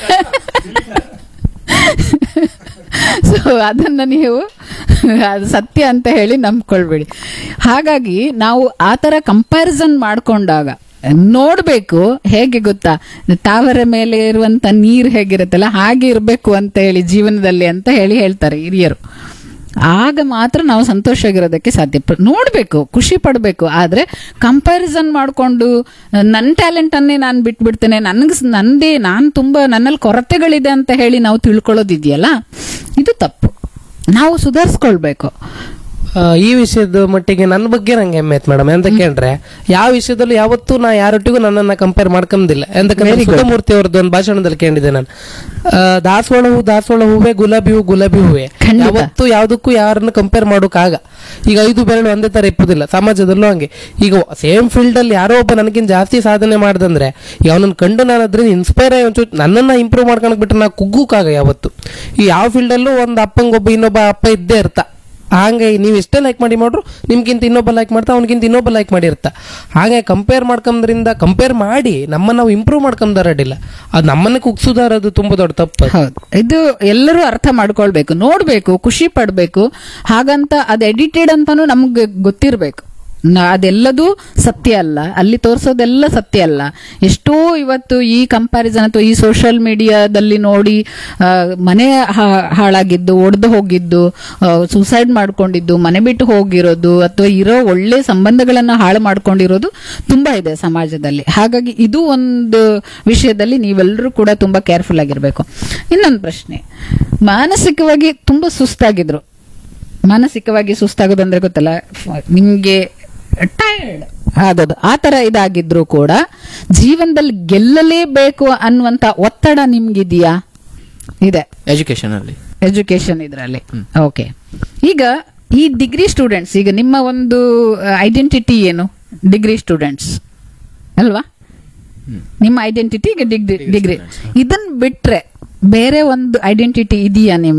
ಸೊ ಅದನ್ನ ನೀವು ಅದು ಸತ್ಯ ಅಂತ ಹೇಳಿ ನಂಬ್ಕೊಳ್ಬೇಡಿ. ಹಾಗಾಗಿ ನಾವು ಆ ತರ ಕಂಪ್ಯಾರಿಸನ್ ಮಾಡ್ಕೊಂಡಾಗ ನೋಡ್ಬೇಕು, ಹೇಗೆ ಗೊತ್ತಾ, ತಾವರೆ ಮೇಲೆ ಇರುವಂತ ನೀರ್ ಹೇಗಿರುತ್ತಲ್ಲ ಹಾಗೆ ಇರ್ಬೇಕು ಅಂತ ಹೇಳಿ ಜೀವನದಲ್ಲಿ ಅಂತ ಹೇಳಿ ಹೇಳ್ತಾರೆ ಹಿರಿಯರು. ಆಗ ಮಾತ್ರ ನಾವು ಸಂತೋಷವಾಗಿರೋದಕ್ಕೆ ಸಾಧ್ಯ. ನೋಡ್ಬೇಕು, ಖುಷಿ ಪಡ್ಬೇಕು, ಆದ್ರೆ ಕಂಪ್ಯಾರಿಸನ್ ಮಾಡ್ಕೊಂಡು ನನ್ನ ಟ್ಯಾಲೆಂಟ್ ಅನ್ನೇ ನಾನು ಬಿಟ್ಬಿಡ್ತೇನೆ, ನನ್ಗೆ ನಂದೇ ನಾನು ತುಂಬಾ ನನ್ನಲ್ಲಿ ಕೊರತೆಗಳಿದೆ ಅಂತ ಹೇಳಿ ನಾವು ತಿಳ್ಕೊಳ್ಳೋದಿದೆಯಲ್ಲ, ಇದು ತಪ್ಪು. ನಾವು ಸುಧಾರಿಸ್ಕೊಳ್ಬೇಕು. ಈ ವಿಷಯದ ಮಟ್ಟಿಗೆ ನನ್ನ ಬಗ್ಗೆ ನಂಗೆ ಹೆಮ್ಮೆ ಐತ್ ಮೇಡಮ್. ಎಂತ ಕೇಳ್ರೆ, ಯಾವ ವಿಷಯದಲ್ಲೂ ಯಾವತ್ತೂ ನಾ ಯಾರೊಟ್ಟಿಗೂ ನನ್ನನ್ನ ಕಂಪೇರ್ ಮಾಡ್ಕೊಂದಿಲ್ಲ. ಎಂತಕ್ಕಂದ್ರೆ ಸುಧಮೂರ್ತಿ ಅವ್ರದ್ದು ಒಂದು ಭಾಷಣದಲ್ಲಿ ಕೇಳಿದೆ ನಾನು, ದಾಸವಾಳ ಹೂ ದಾಸವಾಳ ಹೂವೇ, ಗುಲಾಬಿ ಹೂ ಗುಲಾಬಿ ಹೂವೇ. ಯಾವತ್ತೂ ಯಾವ್ದಕ್ಕೂ ಯಾರನ್ನ ಕಂಪೇರ್ ಮಾಡೋಕಾಗ. ಈಗ ಐದು ಬೆರಳು ಒಂದೇ ತರ ಇಪ್ಪುದಿಲ್ಲ, ಸಮಾಜದಲ್ಲೂ ಹಂಗೆ. ಈಗ ಸೇಮ್ ಫೀಲ್ಡ್ ಅಲ್ಲಿ ಯಾರೋ ಒಬ್ಬ ನನಗಿಂತ ಜಾಸ್ತಿ ಸಾಧನೆ ಮಾಡ್ದಂದ್ರೆ ಈಗ ಅವನನ್ನ ಕಂಡು ನಾನು ಅದ್ರಿಂದ ಇನ್ಸ್ಪೈರ್ ಆಗಿ ಒಂಚೂರು ನನ್ನನ್ನ ಇಂಪ್ರೂವ್ ಮಾಡ್ಕೊಳಕ್ ಬಿಟ್ರೆ ನಾವು ಕುಗ್ಗುಕಾಗ ಯಾವತ್ತು. ಈ ಯಾವ ಫೀಲ್ಡ್ ಅಲ್ಲೂ ಒಂದು ಅಪ್ಪಂಗೊಬ್ಬ ಇನ್ನೊಬ್ಬ ಅಪ್ಪ ಇದ್ದೇ ಇರ್ತಾ. ಹಾಗೆ ನೀವು ಎಷ್ಟೇ ಲೈಕ್ ಮಾಡಿ ಮಾಡ್ರು ನಿಮ್ಗಿಂತ ಇನ್ನೊಬ್ಬ ಲೈಕ್ ಮಾಡ್ತಾ, ಅವನಿಗಿಂತ ಇನ್ನೊಬ್ಬ ಲೈಕ್ ಮಾಡಿರ್ತಾ. ಹಾಗೆ ಕಂಪೇರ್ ಮಾಡ್ಕೊಂಡ್ರಿಂದ ಕಂಪೇರ್ ಮಾಡಿ ನಮ್ಮ ನಾವು ಇಂಪ್ರೂವ್ ಮಾಡ್ಕೊಂಡಾರಡಿಲ್ಲ, ಅದು ನಮ್ಮನ್ನೇ ಕುಗ್ಸುದಾರದು ತುಂಬಾ ದೊಡ್ಡ ತಪ್ಪು. ಹೌದು, ಇದು ಎಲ್ಲರೂ ಅರ್ಥ ಮಾಡ್ಕೊಳ್ಬೇಕು, ನೋಡ್ಬೇಕು, ಖುಷಿ ಪಡ್ಬೇಕು. ಹಾಗಂತ ಅದು ಎಡಿಟೆಡ್ ಅಂತಾನು ನಮ್ಗೆ ಗೊತ್ತಿರ್ಬೇಕು. ಅದೆಲ್ಲದೂ ಸತ್ಯ ಅಲ್ಲ, ಅಲ್ಲಿ ತೋರಿಸೋದೆಲ್ಲ ಸತ್ಯ ಅಲ್ಲ. ಎಷ್ಟೋ ಇವತ್ತು ಈ ಕಂಪ್ಯಾರಿಸನ್ ಅಥವಾ ಈ ಸೋಷಿಯಲ್ ಮೀಡಿಯಾದಲ್ಲಿ ನೋಡಿ ಮನೆ ಹಾಳಾಗಿದ್ದು, ಒಡೆದು ಹೋಗಿದ್ದು, ಸೂಸೈಡ್ ಮಾಡ್ಕೊಂಡಿದ್ದು, ಮನೆ ಬಿಟ್ಟು ಹೋಗಿರೋದು, ಅಥವಾ ಇರೋ ಒಳ್ಳೆ ಸಂಬಂಧಗಳನ್ನ ಹಾಳು ಮಾಡ್ಕೊಂಡಿರೋದು ತುಂಬಾ ಇದೆ ಸಮಾಜದಲ್ಲಿ. ಹಾಗಾಗಿ ಇದು ಒಂದು ವಿಷಯದಲ್ಲಿ ನೀವೆಲ್ಲರೂ ಕೂಡ ತುಂಬಾ ಕೇರ್ಫುಲ್ ಆಗಿರ್ಬೇಕು. ಇನ್ನೊಂದು ಪ್ರಶ್ನೆ, ಮಾನಸಿಕವಾಗಿ ತುಂಬಾ ಸುಸ್ತಾಗಿದ್ರು, ಮಾನಸಿಕವಾಗಿ ಸುಸ್ತಾಗೋದಂದ್ರೆ ಗೊತ್ತಲ್ಲ ನಿಮ್ಗೆ, ಟೈರ್ಡ್ ಆಗೋದು, ಆ ತರ ಇದಾಗಿದ್ರು ಕೂಡ ಜೀವನದಲ್ಲಿ ಗೆಲ್ಲಲೇಬೇಕು ಅನ್ನುವಂತ ಒತ್ತಡ ನಿಮ್ಗಿದೆಯಾ? ಇದೆ ಎಜುಕೇಶನ್ ಅಲ್ಲಿ, ಎಜುಕೇಶನ್ ಇದ್ರಲ್ಲಿ. ಓಕೆ, ಈಗ ಈ ಡಿಗ್ರಿ ಸ್ಟೂಡೆಂಟ್ಸ್, ಈಗ ನಿಮ್ಮ ಒಂದು ಐಡೆಂಟಿಟಿ ಏನು? ಡಿಗ್ರಿ ಸ್ಟೂಡೆಂಟ್ಸ್ ಅಲ್ವಾ? ನಿಮ್ಮ ಐಡೆಂಟಿಟಿ ಈಗ ಡಿಗ್ರಿ ಡಿಗ್ರಿ ಇದನ್ ಬಿಟ್ರೆ ಬೇರೆ ಒಂದು ಐಡೆಂಟಿಟಿ ಇದೆಯಾ ನಿಮಗೆ?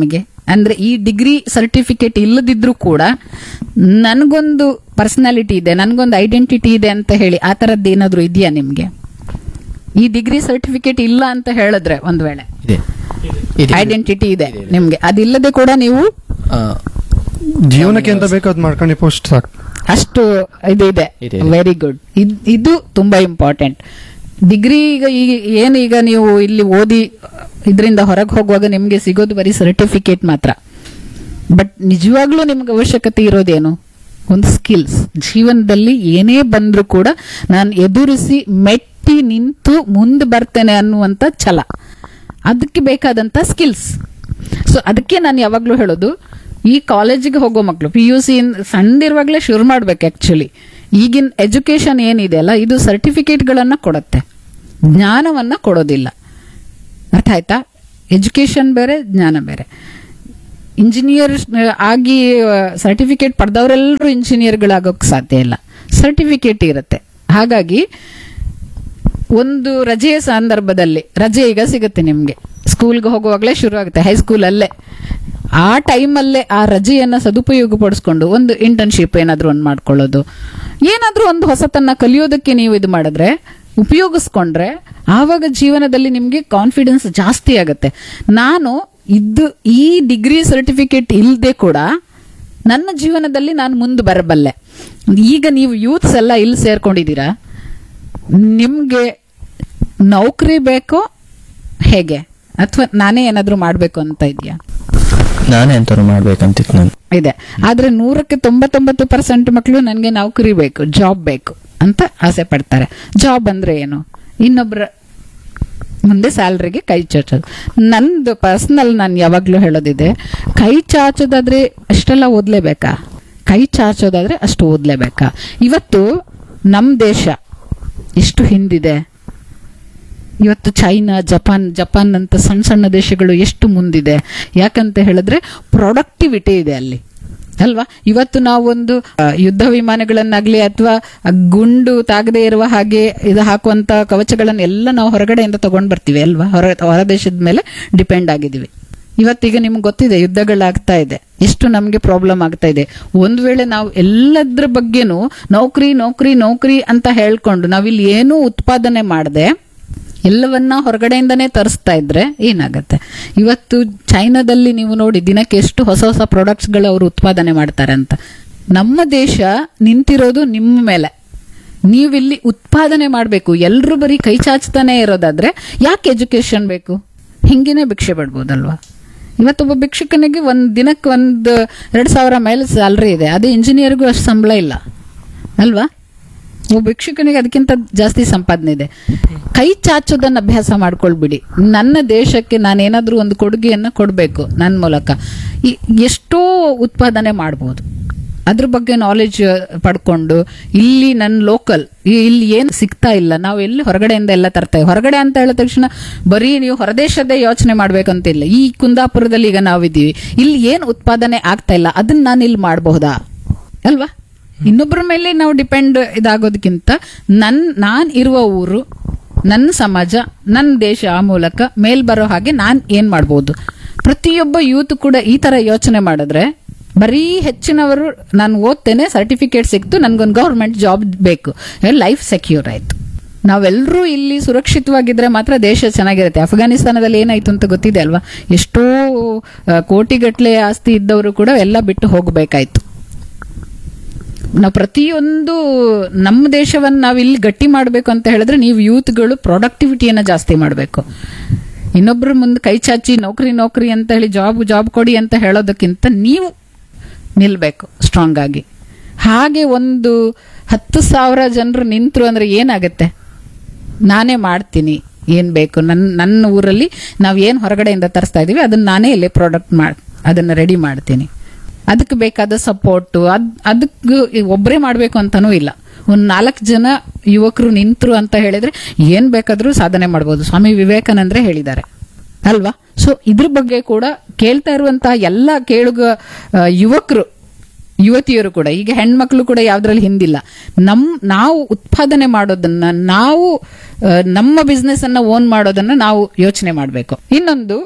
ಅಂದ್ರೆ ಈ ಡಿಗ್ರಿ ಸರ್ಟಿಫಿಕೇಟ್ ಇಲ್ಲದಿದ್ರು ಕೂಡ ನನ್ಗೊಂದು ಪರ್ಸನಾಲಿಟಿ ಇದೆ, ನನ್ಗೊಂದು ಐಡೆಂಟಿಟಿ ಇದೆ ಅಂತ ಹೇಳಿ ಆ ತರದ್ದು ಏನಾದ್ರು ಇದೆಯಾ ನಿಮ್ಗೆ? ಈ ಡಿಗ್ರಿ ಸರ್ಟಿಫಿಕೇಟ್ ಇಲ್ಲ ಅಂತ ಹೇಳಿದ್ರೆ ಒಂದ್ ವೇಳೆ ಇದೆ ಇದೆ. ಐಡೆಂಟಿಟಿ ಇದೆ ನಿಮ್ಗೆ, ಅದಿಲ್ಲದೆ ಕೂಡ ನೀವು ಆ, ಜೀವನಕ್ಕೆ ಎಂತ ಬೇಕೋ ಅದು ಮಾಡ್ಕೊಂಡು ಪೋಸ್ಟ್ ಸಾಕು. ಅಷ್ಟು ಇದು ಇದೆ. ಇದೆ, ಇದೆ. Very good. ಇದು ತುಂಬಾ ಇಂಪಾರ್ಟೆಂಟ್. ಡಿಗ್ರಿ ಈಗ ಈಗ ಏನು ಈಗ ನೀವು ಇಲ್ಲಿ ಓದಿ ಇದರಿಂದ ಹೊರಗೆ ಹೋಗುವಾಗ ನಿಮ್ಗೆ ಸಿಗೋದು ಬರೀ ಸರ್ಟಿಫಿಕೇಟ್ ಮಾತ್ರ. ಬಟ್ ನಿಜವಾಗ್ಲೂ ನಿಮ್ಗೆ ಅವಶ್ಯಕತೆ ಇರೋದೇನು? ಒಂದು ಸ್ಕಿಲ್ಸ್. ಜೀವನದಲ್ಲಿ ಏನೇ ಬಂದ್ರೂ ಕೂಡ ನಾನು ಎದುರಿಸಿ ಮೆಟ್ಟಿ ನಿಂತು ಮುಂದೆ ಬರ್ತೇನೆ ಅನ್ನುವಂತ ಛಲ, ಅದಕ್ಕೆ ಬೇಕಾದಂತ ಸ್ಕಿಲ್ಸ್. ಸೊ ಅದಕ್ಕೆ ನಾನು ಯಾವಾಗ್ಲೂ ಹೇಳೋದು, ಈ ಕಾಲೇಜಿಗೆ ಹೋಗೋ ಮಕ್ಕಳು ಪಿ ಯು ಸಿ ಸಣ್ಣದಿರುವಾಗಲೇ ಶುರು ಮಾಡ್ಬೇಕು. ಆಕ್ಚುಲಿ ಈಗಿನ ಎಜುಕೇಶನ್ ಏನಿದೆ ಅಲ್ಲ, ಇದು ಸರ್ಟಿಫಿಕೇಟ್ ಗಳನ್ನ ಕೊಡುತ್ತೆ, ಜ್ಞಾನವನ್ನ ಕೊಡೋದಿಲ್ಲ. ಅರ್ಥ ಆಯ್ತಾ? ಎಜುಕೇಶನ್ ಬೇರೆ, ಜ್ಞಾನ ಬೇರೆ. ಇಂಜಿನಿಯರ್ ಆಗಿ ಸರ್ಟಿಫಿಕೇಟ್ ಪಡೆದವರೆಲ್ಲರೂ ಇಂಜಿನಿಯರ್ಗಳಾಗೋಕ್ ಸಾಧ್ಯ ಇಲ್ಲ, ಸರ್ಟಿಫಿಕೇಟ್ ಇರುತ್ತೆ. ಹಾಗಾಗಿ ಒಂದು ರಜೆಯ ಸಂದರ್ಭದಲ್ಲಿ, ರಜೆ ಈಗ ಸಿಗುತ್ತೆ ನಿಮ್ಗೆ, ಸ್ಕೂಲ್ಗೆ ಹೋಗುವಾಗಲೇ ಶುರು ಆಗುತ್ತೆ, ಹೈಸ್ಕೂಲ್ ಅಲ್ಲೇ, ಆ ಟೈಮಲ್ಲೇ ಆ ರಜೆಯನ್ನ ಸದುಪಯೋಗ ಪಡಿಸ್ಕೊಂಡು ಒಂದು ಇಂಟರ್ನ್ಶಿಪ್ ಏನಾದ್ರೂ ಒಂದು ಮಾಡ್ಕೊಳ್ಳೋದು, ಏನಾದ್ರೂ ಒಂದು ಹೊಸತನ್ನ ಕಲಿಯೋದಕ್ಕೆ ನೀವು ಇದು ಮಾಡಿದ್ರೆ, ಉಪಯೋಗಿಸ್ಕೊಂಡ್ರೆ, ಆವಾಗ ಜೀವನದಲ್ಲಿ ನಿಮ್ಗೆ ಕಾನ್ಫಿಡೆನ್ಸ್ ಜಾಸ್ತಿ ಆಗುತ್ತೆ. ನಾನು ಇದ್ದು ಈ ಡಿಗ್ರಿ ಸರ್ಟಿಫಿಕೇಟ್ ಇಲ್ಲದೆ ಕೂಡ ನನ್ನ ಜೀವನದಲ್ಲಿ ನಾನು ಮುಂದೆ ಬರಬಲ್ಲೆ. ಈಗ ನೀವು ಯೂತ್ಸ್ ಎಲ್ಲ ಇಲ್ಲಿ ಸೇರ್ಕೊಂಡಿದ್ದೀರಾ, ನಿಮ್ಗೆ ನೌಕರಿ ಬೇಕೋ ಹೇಗೆ, ಅಥವಾ ನಾನೇ ಏನಾದ್ರೂ ಮಾಡ್ಬೇಕು ಅಂತ ಇದೆಯಾ? ನಾನೇ ಎಂತಾರು ಮಾಡ್ಬೇಕಂತಿತ್ತು ನಾನು. ಇದೆ. ಆದ್ರೆ ನೂರಕ್ಕೆ ತೊಂಬತ್ತೊಂಬತ್ತು ಪರ್ಸೆಂಟ್ ಮಕ್ಕಳು ನನಗೆ ನೌಕರಿ ಬೇಕು, ಜಾಬ್ ಬೇಕು ಅಂತ ಆಸೆ ಪಡ್ತಾರೆ. ಜಾಬ್ ಅಂದ್ರೆ ಏನು? ಇನ್ನೊಬ್ರ ಮುಂದೆ ಸ್ಯಾಲ್ರಿಗೆ ಕೈ ಚಾಚೋದು. ನಂದು ಪರ್ಸನಲ್ ನಾನು ಯಾವಾಗ್ಲೂ ಹೇಳೋದಿದೆ, ಕೈ ಚಾಚೋದಾದ್ರೆ ಅಷ್ಟೆಲ್ಲ ಓದ್ಲೇಬೇಕಾ? ಕೈ ಚಾಚೋದಾದ್ರೆ ಅಷ್ಟು ಓದ್ಲೇಬೇಕಾ? ಇವತ್ತು ನಮ್ ದೇಶ ಎಷ್ಟು ಹಿಂದಿದೆ. ಇವತ್ತು ಚೈನಾ, ಜಪಾನ್ ಜಪಾನ್ ಅಂತ ಸಣ್ಣ ಸಣ್ಣ ದೇಶಗಳು ಎಷ್ಟು ಮುಂದಿದೆ. ಯಾಕಂತ ಹೇಳಿದ್ರೆ ಪ್ರೊಡಕ್ಟಿವಿಟಿ ಇದೆ ಅಲ್ಲಿ, ಅಲ್ವಾ? ಇವತ್ತು ನಾವೊಂದು ಆ, ಯುದ್ಧ ವಿಮಾನಗಳನ್ನಾಗ್ಲಿ ಅಥವಾ ಗುಂಡು ತಾಗದೇ ಇರುವ ಹಾಗೆ ಇದು ಹಾಕುವಂತ ಕವಚಗಳನ್ನ ಎಲ್ಲ ನಾವು ಹೊರಗಡೆಯಿಂದ ತಗೊಂಡ್ ಬರ್ತೀವಿ, ಅಲ್ವಾ? ಹೊರ ಹೊರ ದೇಶದ ಮೇಲೆ ಡಿಪೆಂಡ್ ಆಗಿದ್ದೀವಿ. ಇವತ್ತೀಗ ನಿಮ್ಗೆ ಗೊತ್ತಿದೆ, ಯುದ್ಧಗಳಾಗ್ತಾ ಇದೆ, ಎಷ್ಟು ನಮ್ಗೆ ಪ್ರಾಬ್ಲಮ್ ಆಗ್ತಾ ಇದೆ. ಒಂದ್ ವೇಳೆ ನಾವು ಎಲ್ಲದ್ರ ಬಗ್ಗೆನೂ ನೌಕರಿ ನೌಕರಿ ನೌಕರಿ ಅಂತ ಹೇಳ್ಕೊಂಡು ನಾವಿಲ್ಲಿ ಏನೂ ಉತ್ಪಾದನೆ ಮಾಡದೆ ಎಲ್ಲವನ್ನ ಹೊರಗಡೆಯಿಂದನೇ ತರಿಸ್ತಾ ಇದ್ರೆ ಏನಾಗತ್ತೆ? ಇವತ್ತು ಚೈನಾದಲ್ಲಿ ನೀವು ನೋಡಿ ದಿನಕ್ಕೆ ಎಷ್ಟು ಹೊಸ ಹೊಸ ಪ್ರಾಡಕ್ಟ್ಸ್ ಗಳು ಅವರು ಉತ್ಪಾದನೆ ಮಾಡ್ತಾರೆ ಅಂತ. ನಮ್ಮ ದೇಶ ನಿಂತಿರೋದು ನಿಮ್ಮ ಮೇಲೆ. ನೀವಿಲ್ಲಿ ಉತ್ಪಾದನೆ ಮಾಡಬೇಕು. ಎಲ್ರು ಬರೀ ಕೈ ಚಾಚ್ತಾನೆ ಇರೋದಾದ್ರೆ ಯಾಕೆ ಎಜುಕೇಶನ್ ಬೇಕು? ಹಿಂಗೇನೆ ಭಿಕ್ಷೆ ಬಿಡ್ಬೋದಲ್ವಾ? ಇವತ್ತೊಬ್ಬ ಭಿಕ್ಷುಕನಿಗೆ ಒಂದ್ ದಿನಕ್ಕೆ ಒಂದ್ ಎರಡ್ ಸಾವಿರ ಮೇಲೆ ಸ್ಯಾಲ್ರಿ ಇದೆ, ಅದೇ ಇಂಜಿನಿಯರ್ಗೂ ಅಷ್ಟು ಸಂಬಳ ಇಲ್ಲ, ಅಲ್ವಾ? ಒಬ್ಬ ಭಿಕ್ಷುಕನಿಗೆ ಅದಕ್ಕಿಂತ ಜಾಸ್ತಿ ಸಂಪಾದನೆ ಇದೆ. ಕೈ ಚಾಚೋದನ್ನ ಅಭ್ಯಾಸ ಮಾಡ್ಕೊಳ್ಬಿಡಿ. ನನ್ನ ದೇಶಕ್ಕೆ ನಾನೇನಾದ್ರೂ ಒಂದು ಕೊಡುಗೆಯನ್ನ ಕೊಡಬೇಕು ನನ್ನ ಮೂಲಕ, ಎಷ್ಟೋ ಉತ್ಪಾದನೆ ಮಾಡಬಹುದು. ಅದ್ರ ಬಗ್ಗೆ ನಾಲೆಜ್ ಪಡ್ಕೊಂಡು ಇಲ್ಲಿ ನನ್ನ ಲೋಕಲ್ ಇಲ್ಲಿ ಏನ್ ಸಿಗ್ತಾ ಇಲ್ಲ, ನಾವು ಎಲ್ಲಿ ಹೊರಗಡೆಯಿಂದ ಎಲ್ಲ ತರ್ತೇವೆ. ಹೊರಗಡೆ ಅಂತ ಹೇಳಿದ ತಕ್ಷಣ ಬರೀ ನೀವು ಹೊರದೇಶದೇ ಯೋಚನೆ ಮಾಡ್ಬೇಕಂತಿಲ್ಲ. ಈ ಕುಂದಾಪುರದಲ್ಲಿ ಈಗ ನಾವಿದ್ದೀವಿ, ಇಲ್ಲಿ ಏನ್ ಉತ್ಪಾದನೆ ಆಗ್ತಾ ಇಲ್ಲ ಅದನ್ನ ನಾನು ಇಲ್ಲಿ ಮಾಡಬಹುದಾ, ಅಲ್ವಾ? ಇನ್ನೊಬ್ಬರ ಮೇಲೆ ನಾವು ಡಿಪೆಂಡ್ ಇದಾಗೋದಕ್ಕಿಂತ ನನ್ ನಾನ್ ಇರುವ ಊರು, ನನ್ನ ಸಮಾಜ, ನನ್ನ ದೇಶ ಆ ಮೂಲಕ ಮೇಲ್ ಬರೋ ಹಾಗೆ ನಾನ್ ಏನ್ ಮಾಡ್ಬೋದು? ಪ್ರತಿಯೊಬ್ಬ ಯೂತ್ ಕೂಡ ಈ ತರ ಯೋಚನೆ ಮಾಡಿದ್ರೆ, ಬರೀ ಹೆಚ್ಚಿನವರು ನಾನು ಓದ್ತೇನೆ, ಸರ್ಟಿಫಿಕೇಟ್ ಸಿಕ್ತು, ನನ್ಗೊಂದು ಗವರ್ಮೆಂಟ್ ಜಾಬ್ ಬೇಕು, ಲೈಫ್ ಸೆಕ್ಯೂರ್ ಆಯ್ತು. ನಾವೆಲ್ಲರೂ ಇಲ್ಲಿ ಸುರಕ್ಷಿತವಾಗಿದ್ರೆ ಮಾತ್ರ ದೇಶ ಚೆನ್ನಾಗಿರುತ್ತೆ. ಅಫ್ಘಾನಿಸ್ತಾನದಲ್ಲಿ ಏನಾಯ್ತು ಅಂತ ಗೊತ್ತಿದೆ ಅಲ್ವಾ? ಎಷ್ಟೋ ಕೋಟಿಗಟ್ಟಲೆ ಆಸ್ತಿ ಇದ್ದವರು ಕೂಡ ಎಲ್ಲ ಬಿಟ್ಟು ಹೋಗಬೇಕಾಯ್ತು. ನಾವು ಪ್ರತಿಯೊಂದು ನಮ್ಮ ದೇಶವನ್ನು ನಾವು ಇಲ್ಲಿ ಗಟ್ಟಿ ಮಾಡಬೇಕು ಅಂತ ಹೇಳಿದ್ರೆ ನೀವು ಯೂತ್ಗಳು ಪ್ರೊಡಕ್ಟಿವಿಟಿಯನ್ನ ಜಾಸ್ತಿ ಮಾಡಬೇಕು. ಇನ್ನೊಬ್ಬರ ಮುಂದೆ ಕೈ ಚಾಚಿ ನೌಕರಿ ನೌಕರಿ ಅಂತ ಹೇಳಿ ಜಾಬ್ ಜಾಬ್ ಕೊಡಿ ಅಂತ ಹೇಳೋದಕ್ಕಿಂತ ನೀವು ನಿಲ್ಬೇಕು ಸ್ಟ್ರಾಂಗ್ ಆಗಿ. ಹಾಗೆ ಒಂದು ಹತ್ತು ಸಾವಿರ ಜನರು ನಿಂತರು ಅಂದ್ರೆ ಏನಾಗತ್ತೆ? ನಾನೇ ಮಾಡ್ತೀನಿ ಏನ್ ಬೇಕು, ನನ್ನ ನನ್ನ ಊರಲ್ಲಿ ನಾವ್ ಏನ್ ಹೊರಗಡೆಯಿಂದ ತರಿಸ್ತಾ ಇದೀವಿ ಅದನ್ನ ನಾನೇ ಇಲ್ಲಿ ಪ್ರಾಡಕ್ಟ್ ಮಾಡಿ ಅದನ್ನ ರೆಡಿ ಮಾಡ್ತೀನಿ. ಅದಕ್ಕೆ ಬೇಕಾದ ಸಪೋರ್ಟ್ ಅದ್ ಅದಕ್ಕೆ ಒಬ್ಬರೇ ಮಾಡ್ಬೇಕು ಅಂತಾನೂ ಇಲ್ಲ. ಒಂದ್ ನಾಲ್ಕು ಜನ ಯುವಕರು ನಿಂತರು ಅಂತ ಹೇಳಿದ್ರೆ ಏನ್ ಬೇಕಾದ್ರೂ ಸಾಧನೆ ಮಾಡಬಹುದು. ಸ್ವಾಮಿ ವಿವೇಕಾನಂದ್ರೆ ಹೇಳಿದ್ದಾರೆ ಅಲ್ವಾ? ಸೊ ಇದ್ರ ಬಗ್ಗೆ ಕೂಡ ಕೇಳ್ತಾ ಇರುವಂತಹ ಎಲ್ಲ ಕೇಳುಗ ಯುವಕರು ಯುವತಿಯರು ಕೂಡ, ಈಗ ಹೆಣ್ಮಕ್ಳು ಕೂಡ ಯಾವ್ದ್ರಲ್ಲಿ ಹಿಂದಿಲ್ಲ. ನಮ್ ನಾವು ಉತ್ಪಾದನೆ ಮಾಡೋದನ್ನ, ನಾವು ನಮ್ಮ ಬಿಸ್ನೆಸ್ ಅನ್ನ ಓನ್ ಮಾಡೋದನ್ನ ನಾವು ಯೋಚನೆ ಮಾಡಬೇಕು. ಇನ್ನೊಂದು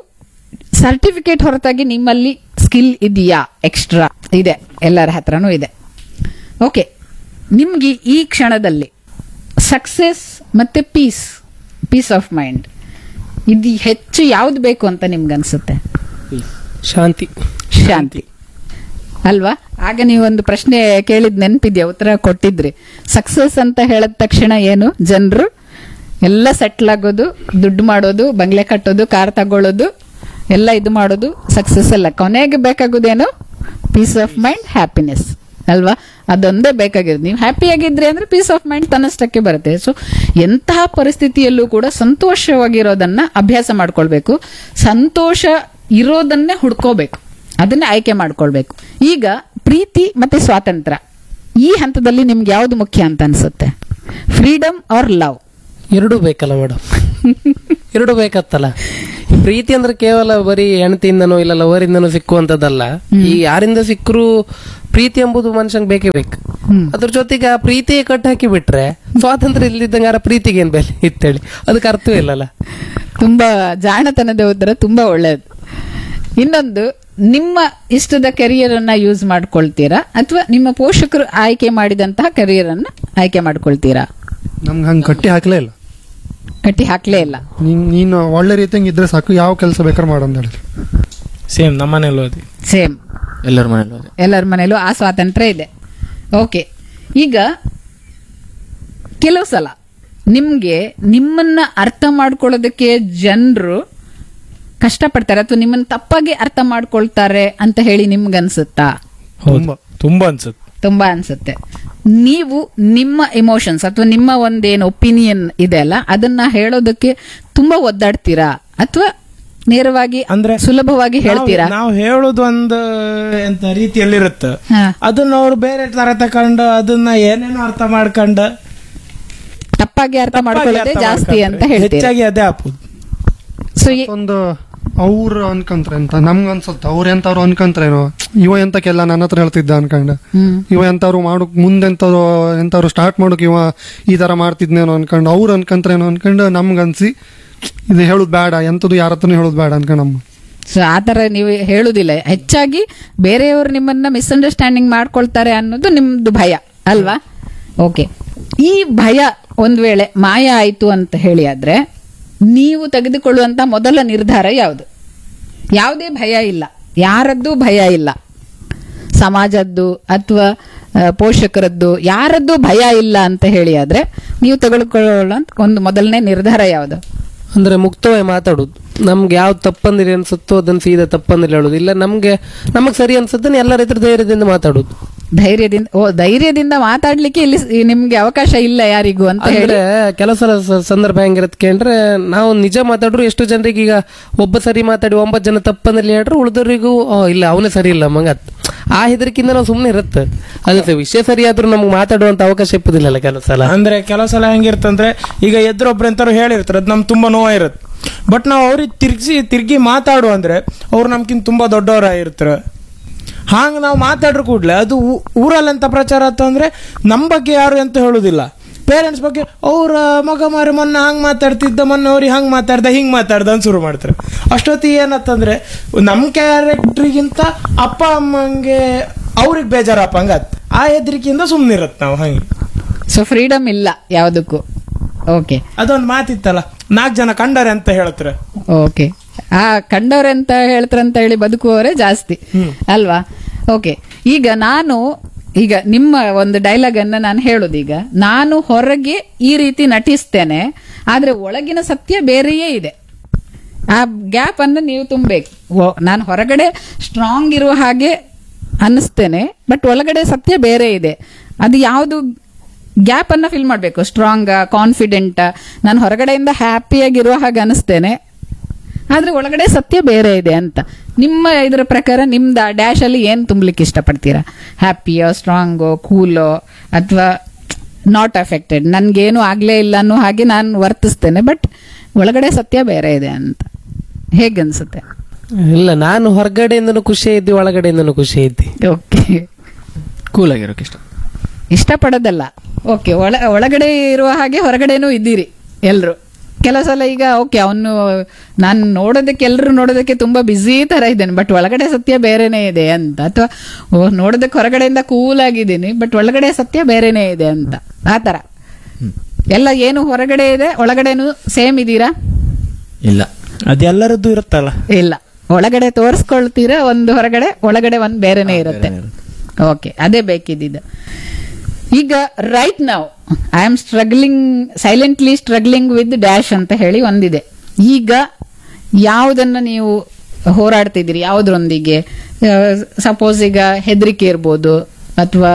ಸರ್ಟಿಫಿಕೇಟ್ ಹೊರತಾಗಿ ನಿಮ್ಮಲ್ಲಿ ಸ್ಕಿಲ್ ಇದೆಯಾ? ಎಕ್ಸ್ಟ್ರಾ ಇದೆ, ಎಲ್ಲರ ಹತ್ರನೂ ಇದೆ. ಓಕೆ, ನಿಮ್ಗೆ ಈ ಕ್ಷಣದಲ್ಲಿ ಸಕ್ಸೆಸ್ ಮತ್ತೆ ಪೀಸ್ ಪೀಸ್ ಆಫ್ ಮೈಂಡ್ ಇದು ಹೆಚ್ಚು ಯಾವ್ದು ಬೇಕು ಅಂತ ನಿಮ್ಗನ್ಸುತ್ತೆ? ಶಾಂತಿ. ಶಾಂತಿ ಅಲ್ವಾ? ಆಗ ನೀವೊಂದು ಪ್ರಶ್ನೆ ಕೇಳಿದ್ ನೆನಪಿದ್ಯಾ? ಉತ್ತರ ಕೊಟ್ಟಿದ್ರಿ. ಸಕ್ಸಸ್ ಅಂತ ಹೇಳಿದ ತಕ್ಷಣ ಏನು, ಜನರು ಎಲ್ಲ ಸೆಟ್ಲ್ ಆಗೋದು, ದುಡ್ಡು ಮಾಡೋದು, ಬಂಗ್ಲೆ ಕಟ್ಟೋದು, ಕಾರ್ ತಗೊಳ್ಳೋದು, ಎಲ್ಲ ಇದು ಮಾಡೋದು ಸಕ್ಸಸ್ ಅಲ್ಲ. ಕೊನೆಗೆ ಬೇಕಾಗೋದೇನು? ಪೀಸ್ ಆಫ್ ಮೈಂಡ್, ಹ್ಯಾಪಿನೆಸ್ ಅಲ್ವಾ? ಅದೊಂದೇ ಬೇಕಾಗಿರೋದು. ನೀವು ಹ್ಯಾಪಿ ಆಗಿದ್ರಿ ಅಂದ್ರೆ ಪೀಸ್ ಆಫ್ ಮೈಂಡ್ ತನ್ನಷ್ಟಕ್ಕೆ ಬರುತ್ತೆ. ಸೊ ಎಂತಹ ಪರಿಸ್ಥಿತಿಯಲ್ಲೂ ಕೂಡ ಸಂತೋಷವಾಗಿರೋದನ್ನ ಅಭ್ಯಾಸ ಮಾಡ್ಕೊಳ್ಬೇಕು. ಸಂತೋಷ ಇರೋದನ್ನೇ ಹುಡ್ಕೋಬೇಕು, ಅದನ್ನ ಆಯ್ಕೆ ಮಾಡ್ಕೊಳ್ಬೇಕು. ಈಗ ಪ್ರೀತಿ ಮತ್ತೆ ಸ್ವಾತಂತ್ರ್ಯ, ಈ ಹಂತದಲ್ಲಿ ನಿಮ್ಗೆ ಯಾವ್ದು ಮುಖ್ಯ ಅಂತ ಅನ್ಸುತ್ತೆ? Freedom R love? ಎರಡೂ ಬೇಕಲ್ಲ ಮೇಡಮ್? ಎರಡೂ ಬೇಕತ್ತಲ್ಲ. ಈ ಪ್ರೀತಿ ಅಂದ್ರೆ ಕೇವಲ ಬರೀ ಹೆಣ್ತಿಯಿಂದನೋ ಇಲ್ಲ ಲವರಿಂದನೋ ಸಿಕ್ಕುವಂತದ್ದಲ್ಲ. ಈ ಯಾರಿಂದ ಸಿಕ್ಕರೂ ಪ್ರೀತಿ ಎಂಬುದು ಮನುಷ್ಯಂಗೆ ಬೇಕೇ ಬೇಕು. ಅದ್ರ ಜೊತೆಗೆ ಆ ಪ್ರೀತಿಯೇ ಕಟ್ಟಿ ಹಾಕಿ ಬಿಟ್ರೆ ಸ್ವಾತಂತ್ರ್ಯ ಇಲ್ಲಿದ್ದಂಗೆ ಆ ಪ್ರೀತಿಗೆ ಏನ್ ಬೆಲೆ ಇತ್ತೇಳಿ, ಅದಕ್ಕೆ ಅರ್ಥವೇ ಇಲ್ಲಲ್ಲ. ತುಂಬಾ ಜಾಣತನದ ಉತ್ತರ, ತುಂಬಾ ಒಳ್ಳೇದು. ಇನ್ನೊಂದು, ನಿಮ್ಮ ಇಷ್ಟದ ಕೆರಿಯರ್ ಅನ್ನ ಯೂಸ್ ಮಾಡ್ಕೊಳ್ತೀರಾ ಅಥವಾ ನಿಮ್ಮ ಪೋಷಕರು ಆಯ್ಕೆ ಮಾಡಿದಂತಹ ಕೆರಿಯರ್ ಅನ್ನ ಆಯ್ಕೆ ಮಾಡ್ಕೊಳ್ತೀರಾ? ನಮ್ಗೆ ಹಂಗೆ ಕಟ್ಟಿ ಹಾಕ್ಲೇ ಇಲ್ಲ. ಕಟ್ಟಿ ಹಾಕ್ಲೇ ಇಲ್ಲ. ನೀನ್- ನೀನು ಒಳ್ಳೆ ರೀತಿಯಂಗೆ ಇದ್ರೆ ಸಾಕು, ಯಾವ ಕೆಲಸ ಬೇಕಾದ್ರೆ ಮಾಡು ಅಂತ ಹೇಳಿದ್ರು. ಸೇಮ್ ನಮ್ಮ ಮನೇಲಿ ಓದಿ. ಸೇಮ್ ಎಲ್ಲರ ಮನೇಲಿ ಎಲ್ಲರ ಮನೇಲೂ ಆ ಸ್ವಾತಂತ್ರ್ಯ ಇದೆ. ಓಕೆ, ಈಗ ಕೆಲವು ಸಲ ನಿಮ್ಗೆ ನಿಮ್ಮನ್ನ ಅರ್ಥ ಮಾಡ್ಕೊಳ್ಳೋದಕ್ಕೆ ಜನರು ಕಷ್ಟಪಡ್ತಾರೆ ಅಥವಾ ನಿಮ್ಮನ್ನ ತಪ್ಪಾಗಿ ಅರ್ಥ ಮಾಡ್ಕೊಳ್ತಾರೆ ಅಂತ ಹೇಳಿ ನಿಮ್ಗನ್ಸುತ್ತಾ? ಹೌದು, ತುಂಬಾ ಅನ್ಸುತ್ತೆ. ತುಂಬಾ ಅನ್ಸುತ್ತೆ. ನೀವು ನಿಮ್ಮ ಇಮೋಷನ್ಸ್ ಅಥವಾ ನಿಮ್ಮ ಒಂದೇನು ಒಪಿನಿಯನ್ ಇದೆ ಅಲ್ಲ, ಅದನ್ನ ಹೇಳೋದಕ್ಕೆ ತುಂಬಾ ಒದ್ದಾಡ್ತೀರಾ ಅಥವಾ ನೇರವಾಗಿ ಅಂದ್ರೆ ಸುಲಭವಾಗಿ ಹೇಳ್ತೀರಾ? ನಾವು- ನಾವು ಹೇಳೋದು ಒಂದು ಎಂತ ರೀತಿಯಲ್ಲಿರುತ್ತೆ, ಹಾ. ಅದನ್ನ ಅವ್ರು ಬೇರೆ ತರ ತಕೊಂಡು ಅದನ್ನ ಏನೇನೋ ಅರ್ಥ ಮಾಡ್ಕೊಂಡು ತಪ್ಪಾಗಿ ಅರ್ಥ ಮಾಡ್ಕೊಳ್ಳೋದೇ ಅರ್ಥ ಜಾಸ್ತಿ ಅಂತ ಮಾಡ್ಕೊಂಡ್ರೆ ಹೇಳ್ತೀರಾ? ಹೆಚ್ಚಾಗಿ ಅದೇ ಆಪುದು. ಸೊ ಒಂದು ಅವ್ರು ಅನ್ಕಂತ್ರೆ ಅಂತ ನಮ್ಗೆ ಅನ್ಸುತ್ತೆ, ಅವ್ರು ಎಂತವ್ರು ಅನ್ಕಂತ್ರೇನೋ, ಇವ ಎಂತಕ್ಕೆಲ್ಲ ನನ್ನ ಹತ್ರ ಹೇಳ್ತಿದ್ದ ಅನ್ಕಂಡ, ಇವ ಎಂತವ್ರು ಮಾಡೋಕ್ ಮುಂದೆ ಎಂತವ್ರು ಎಂತವ್ರು ಸ್ಟಾರ್ಟ್ ಮಾಡೋಕ್ ಇವ ಈ ತರ ಮಾಡ್ತಿದ್ನೇನೋ ಅನ್ಕೊಂಡು ಅವ್ರು ಅನ್ಕಂತ್ರೇನೋ ಅನ್ಕೊಂಡು ನಮ್ಗನ್ಸಿ ಇದು ಹೇಳುದು ಬೇಡ, ಎಂತದ್ದು ಯಾರ ಹತ್ರನೂ ಹೇಳುದು ಬೇಡ ಅನ್ಕೊಂಡ್ ನಮ್ಮ. ಸೊ ಆತರ ನೀವು ಹೇಳುದಿಲ್ಲ, ಹೆಚ್ಚಾಗಿ ಬೇರೆಯವರು ನಿಮ್ಮನ್ನ ಮಿಸ್ಅಂಡರ್ಸ್ಟ್ಯಾಂಡಿಂಗ್ ಮಾಡ್ಕೊಳ್ತಾರೆ ಅನ್ನೋದು ನಿಮ್ದು ಭಯ ಅಲ್ವಾ? ಓಕೆ, ಈ ಭಯ ಒಂದ್ ವೇಳೆ ಮಾಯ ಆಯ್ತು ಅಂತ ಹೇಳಿ ಆದ್ರೆ ನೀವು ತೆಗೆದುಕೊಳ್ಳುವಂತ ಮೊದಲ ನಿರ್ಧಾರ ಯಾವುದು? ಯಾವುದೇ ಭಯ ಇಲ್ಲ, ಯಾರದ್ದು ಭಯ ಇಲ್ಲ, ಸಮಾಜದ್ದು ಅಥವಾ ಪೋಷಕರದ್ದು ಯಾರದ್ದು ಭಯ ಇಲ್ಲ ಅಂತ ಹೇಳಿ ಆದ್ರೆ ನೀವು ತೆಗೆದುಕೊಳ್ಳೋ ಒಂದು ಮೊದಲನೇ ನಿರ್ಧಾರ ಯಾವುದು? ಅಂದ್ರೆ ಮುಕ್ತವಾಗಿ ಮಾತಾಡುದು. ನಮ್ಗೆ ಯಾವ್ದು ತಪ್ಪಂದಿರಿ ಅನ್ಸುತ್ತೋ ಅದನ್ನ ಸೀದಾ ತಪ್ಪಂದಿರಿ ಹೇಳುದು. ಇಲ್ಲ ನಮ್ಗೆ ನಮಗ್ ಸರಿ ಅನ್ಸುತ್ತೆ ಎಲ್ಲರ ಹತ್ರ ಧೈರ್ಯದಿಂದ ಮಾತಾಡುದು. ಧೈರ್ಯದಿಂದ ಓ ಧೈರ್ಯದಿಂದ ಮಾತಾಡ್ಲಿಕ್ಕೆ ಇಲ್ಲಿ ಸ್- ನಿಮ್ಗೆ ಅವಕಾಶ ಇಲ್ಲ ಯಾರಿಗೂ ಅಂತ ಹೇಳಿ. ಅಂದ್ರೆ ಕೆಲವು ಸಲ ಸ- ಸಂದರ್ಭ ಹೆಂಗಿರತ್ ಕೇಂದ್ರೆ ನಾವು ನಿಜ ಮಾತಾಡ್ರು ಎಷ್ಟು ಜನರಿಗೆ ಈಗ ಒಬ್ಬ ಸರಿ ಮಾತಾಡಿ ಒಂಬತ್ತು ಜನ ತಪ್ಪಂದಲ್ಲಿ ಹೇಳ್ರು ಉಳಿದವರಿಗೂ ಇಲ್ಲ ಅವನೇ ಸರಿ ಇಲ್ಲ ಮಂಗ ಆ ಹೆದರಿಕಿಂದ ನಾವು ಸುಮ್ನೆ ಇರುತ್ತೆ. ಅದೇ ವಿಷಯ ಸರಿಯಾದ್ರೂ ನಮ್ಗೆ ಮಾತಾಡುವಂತ ಅವಕಾಶ ಇಪ್ಪದಿಲ್ಲಲ್ಲ ಕೆಲವು ಸಲ. ಅಂದ್ರೆ ಕೆಲವು ಸಲ ಹೆಂಗಿರ್ತಂದ್ರೆ ಈಗ ಎದುರೊಬ್ರು ಎಂತಾರು ಹೇಳಿರ್ತಾರೆ, ಅದು ನಮ್ಗೆ ತುಂಬಾ ನೋವಾಗಿರುತ್ತೆ. ಬಟ್ ನಾವು ಅವ್ರಿಗೆ ತಿರ್ಗಿಸಿ ತಿರ್ಗಿ ಮಾತಾಡು ಅಂದ್ರೆ ಅವ್ರು ನಮ್ಗಿಂತ ತುಂಬಾ ದೊಡ್ಡವರಾಗಿರ್ತಾರೆ. ಹಾಂಗ ನಾವು ಮಾತಾಡ್ರು ಕೂಡ್ಲೆ ಅದು ಊ- ಊರಲ್ಲಿ ಎಂತ ಪ್ರಚಾರ ಆತಂದ್ರೆ ನಮ್ಮ ಬಗ್ಗೆ ಯಾರು ಎಂತ ಹೇಳುದಿಲ್ಲ, ಪೇರೆಂಟ್ಸ್ ಬಗ್ಗೆ ಅವ್ರ ಮಗ ಮಾರಿ ಮೊನ್ನೆ ಹಂಗ್ ಮಾತಾಡ್ತಿದ್ದ, ಮೊನ್ನೆ ಅವ್ರಿಗೆ ಹಂಗ್ ಮಾತಾಡ್ದ ಹಿಂಗ್ ಮಾತಾಡ್ದ ಅಂತ ಶುರು ಮಾಡ್ತಾರೆ. ಅಷ್ಟೊತ್ತಿಗೆ ಏನತ್ತಂದ್ರೆ ನಮ್ಮ ಕ್ಯಾರೆಕ್ಟ್ರಿಗಿಂತ ಅಪ್ಪ ಅಮ್ಮಂಗೆ ಅವ್ರಿಗೆ ಬೇಜಾರಪ್ಪ ಹಂಗತ್ ಆ ಹೆದರಿಕೆಯಿಂದ ಸುಮ್ನಿರತ್ ನಾವು ಹಂಗೆ. ಸೊ ಫ್ರೀಡಮ್ ಇಲ್ಲ ಯಾವುದಕ್ಕೂ. ಓಕೆ ಅದೊಂದು ಮಾತಿತ್ತಲ್ಲ, ನಾಲ್ಕು ಜನ ಕಂಡರೆ ಅಂತ ಹೇಳ್ತಾರೆ. ಓಕೆ, ಆ ಕಂಡವ್ರೆಂತ ಹೇಳ್ತಾರಂತ ಹೇಳಿ ಬದುಕುವವರೇ ಜಾಸ್ತಿ ಅಲ್ವಾ? ಓಕೆ, ಈಗ ನಾನು ಈಗ ನಿಮ್ಮ ಒಂದು ಡೈಲಾಗ್ ಅನ್ನ ನಾನು ಹೇಳೋದು, ಈಗ ನಾನು ಹೊರಗೆ ಈ ರೀತಿ ನಟಿಸ್ತೇನೆ ಆದ್ರೆ ಒಳಗಿನ ಸತ್ಯ ಬೇರೆಯೇ ಇದೆ. ಆ ಗ್ಯಾಪ್ ಅನ್ನು ನೀವು ತುಂಬಬೇಕು. ನಾನು ಹೊರಗಡೆ ಸ್ಟ್ರಾಂಗ್ ಇರುವ ಹಾಗೆ ಅನ್ನಿಸ್ತೇನೆ, ಬಟ್ ಒಳಗಡೆ ಸತ್ಯ ಬೇರೆ ಇದೆ. ಅದು ಯಾವುದು ಗ್ಯಾಪ್ ಅನ್ನ ಫಿಲ್ ಮಾಡಬೇಕು. ಸ್ಟ್ರಾಂಗ್ ಕಾನ್ಫಿಡೆಂಟ್, ನಾನು ಹೊರಗಡೆಯಿಂದ ಹ್ಯಾಪಿಯಾಗಿರುವ ಹಾಗೆ ಅನಿಸ್ತೇನೆ ಆದ್ರೆ ಒಳಗಡೆ ಸತ್ಯ ಬೇರೆ ಇದೆ ಅಂತ. ನಿಮ್ಮ ಇದರ ಪ್ರಕಾರ ನಿಮ್ದ ಡ್ಯಾಶ್ ಅಲ್ಲಿ ಏನ್ ತುಂಬಲಿಕ್ಕೆ ಇಷ್ಟಪಡ್ತೀರಾ? ಹ್ಯಾಪಿಯೋ, ಸ್ಟ್ರಾಂಗೋ, ಕೂಲೋ ಅಥವಾ ನಾಟ್ ಅಫೆಕ್ಟೆಡ್, ನನ್ಗೇನು ಆಗ್ಲೇ ಇಲ್ಲ ಅನ್ನೋ ಹಾಗೆ ನಾನು ವರ್ತಿಸ್ತೇನೆ ಬಟ್ ಒಳಗಡೆ ಸತ್ಯ ಬೇರೆ ಇದೆ ಅಂತ ಹೇಗನ್ಸುತ್ತೆ? ಇಲ್ಲ, ನಾನು ಹೊರಗಡೆಯಿಂದನೂ ಖುಷಿ ಇದ್ದಿ ಒಳಗಡೆಯಿಂದನೂ ಖುಷಿ ಇದ್ದಿ. ಓಕೆ, ಕೂಲ್ ಆಗಿರೋಕೆ ಇಷ್ಟ ಇಷ್ಟಪಡೋದಲ್ಲ. ಓಕೆ, ಒಳ ಒಳಗಡೆ ಇರುವ ಹಾಗೆ ಹೊರಗಡೆನೂ ಇದ್ದೀರಿ ಎಲ್ರು. ಕೆಲವು ಸಲ ಈಗ ಓಕೆ ಅವನು ನಾನು ನೋಡೋದಕ್ಕೆ ಎಲ್ಲರೂ ನೋಡೋದಕ್ಕೆ ತುಂಬಾ ಬ್ಯುಸಿ ತರ ಇದ್ದೇನೆ ಬಟ್ ಒಳಗಡೆ ಸತ್ಯ ಬೇರೆನೇ ಇದೆ ಅಂತ, ಅಥವಾ ನೋಡೋದಕ್ಕೆ ಹೊರಗಡೆಯಿಂದ ಕೂಲ್ ಆಗಿದ್ದೀನಿ ಬಟ್ ಒಳಗಡೆ ಸತ್ಯ ಬೇರೆನೇ ಇದೆ ಅಂತ. ಆ ತರ ಎಲ್ಲ ಏನು ಹೊರಗಡೆ ಇದೆ ಒಳಗಡೆನು ಸೇಮ್ ಇದೀರಾ? ಇಲ್ಲ, ಅದೆಲ್ಲರದ್ದು ಇರುತ್ತಲ್ಲ. ಇಲ್ಲ, ಒಳಗಡೆ ತೋರಿಸ್ಕೊಳ್ತೀರಾ ಒಂದು, ಹೊರಗಡೆ ಒಳಗಡೆ ಒಂದು ಬೇರೆನೇ ಇರುತ್ತೆ. ಓಕೆ, ಅದೇ ಬೇಕಿದ್ದಿದ್ದು. ಈಗ ರೈಟ್ ನಾವು I am struggling silently struggling with dash ಅಂತ ಹೇಳಿ ಒಂದಿದೆ. ಈಗ ಯಾವುದನ್ನ ನೀವು ಹೋರಾಡ್ತಿದ್ದೀರಿ, ಯಾವುದ್ರೊಂದಿಗೆ? ಸಪೋಸ್ ಈಗ ಹೆದರಿಕೆ ಇರ್ಬೋದು, ಅಥವಾ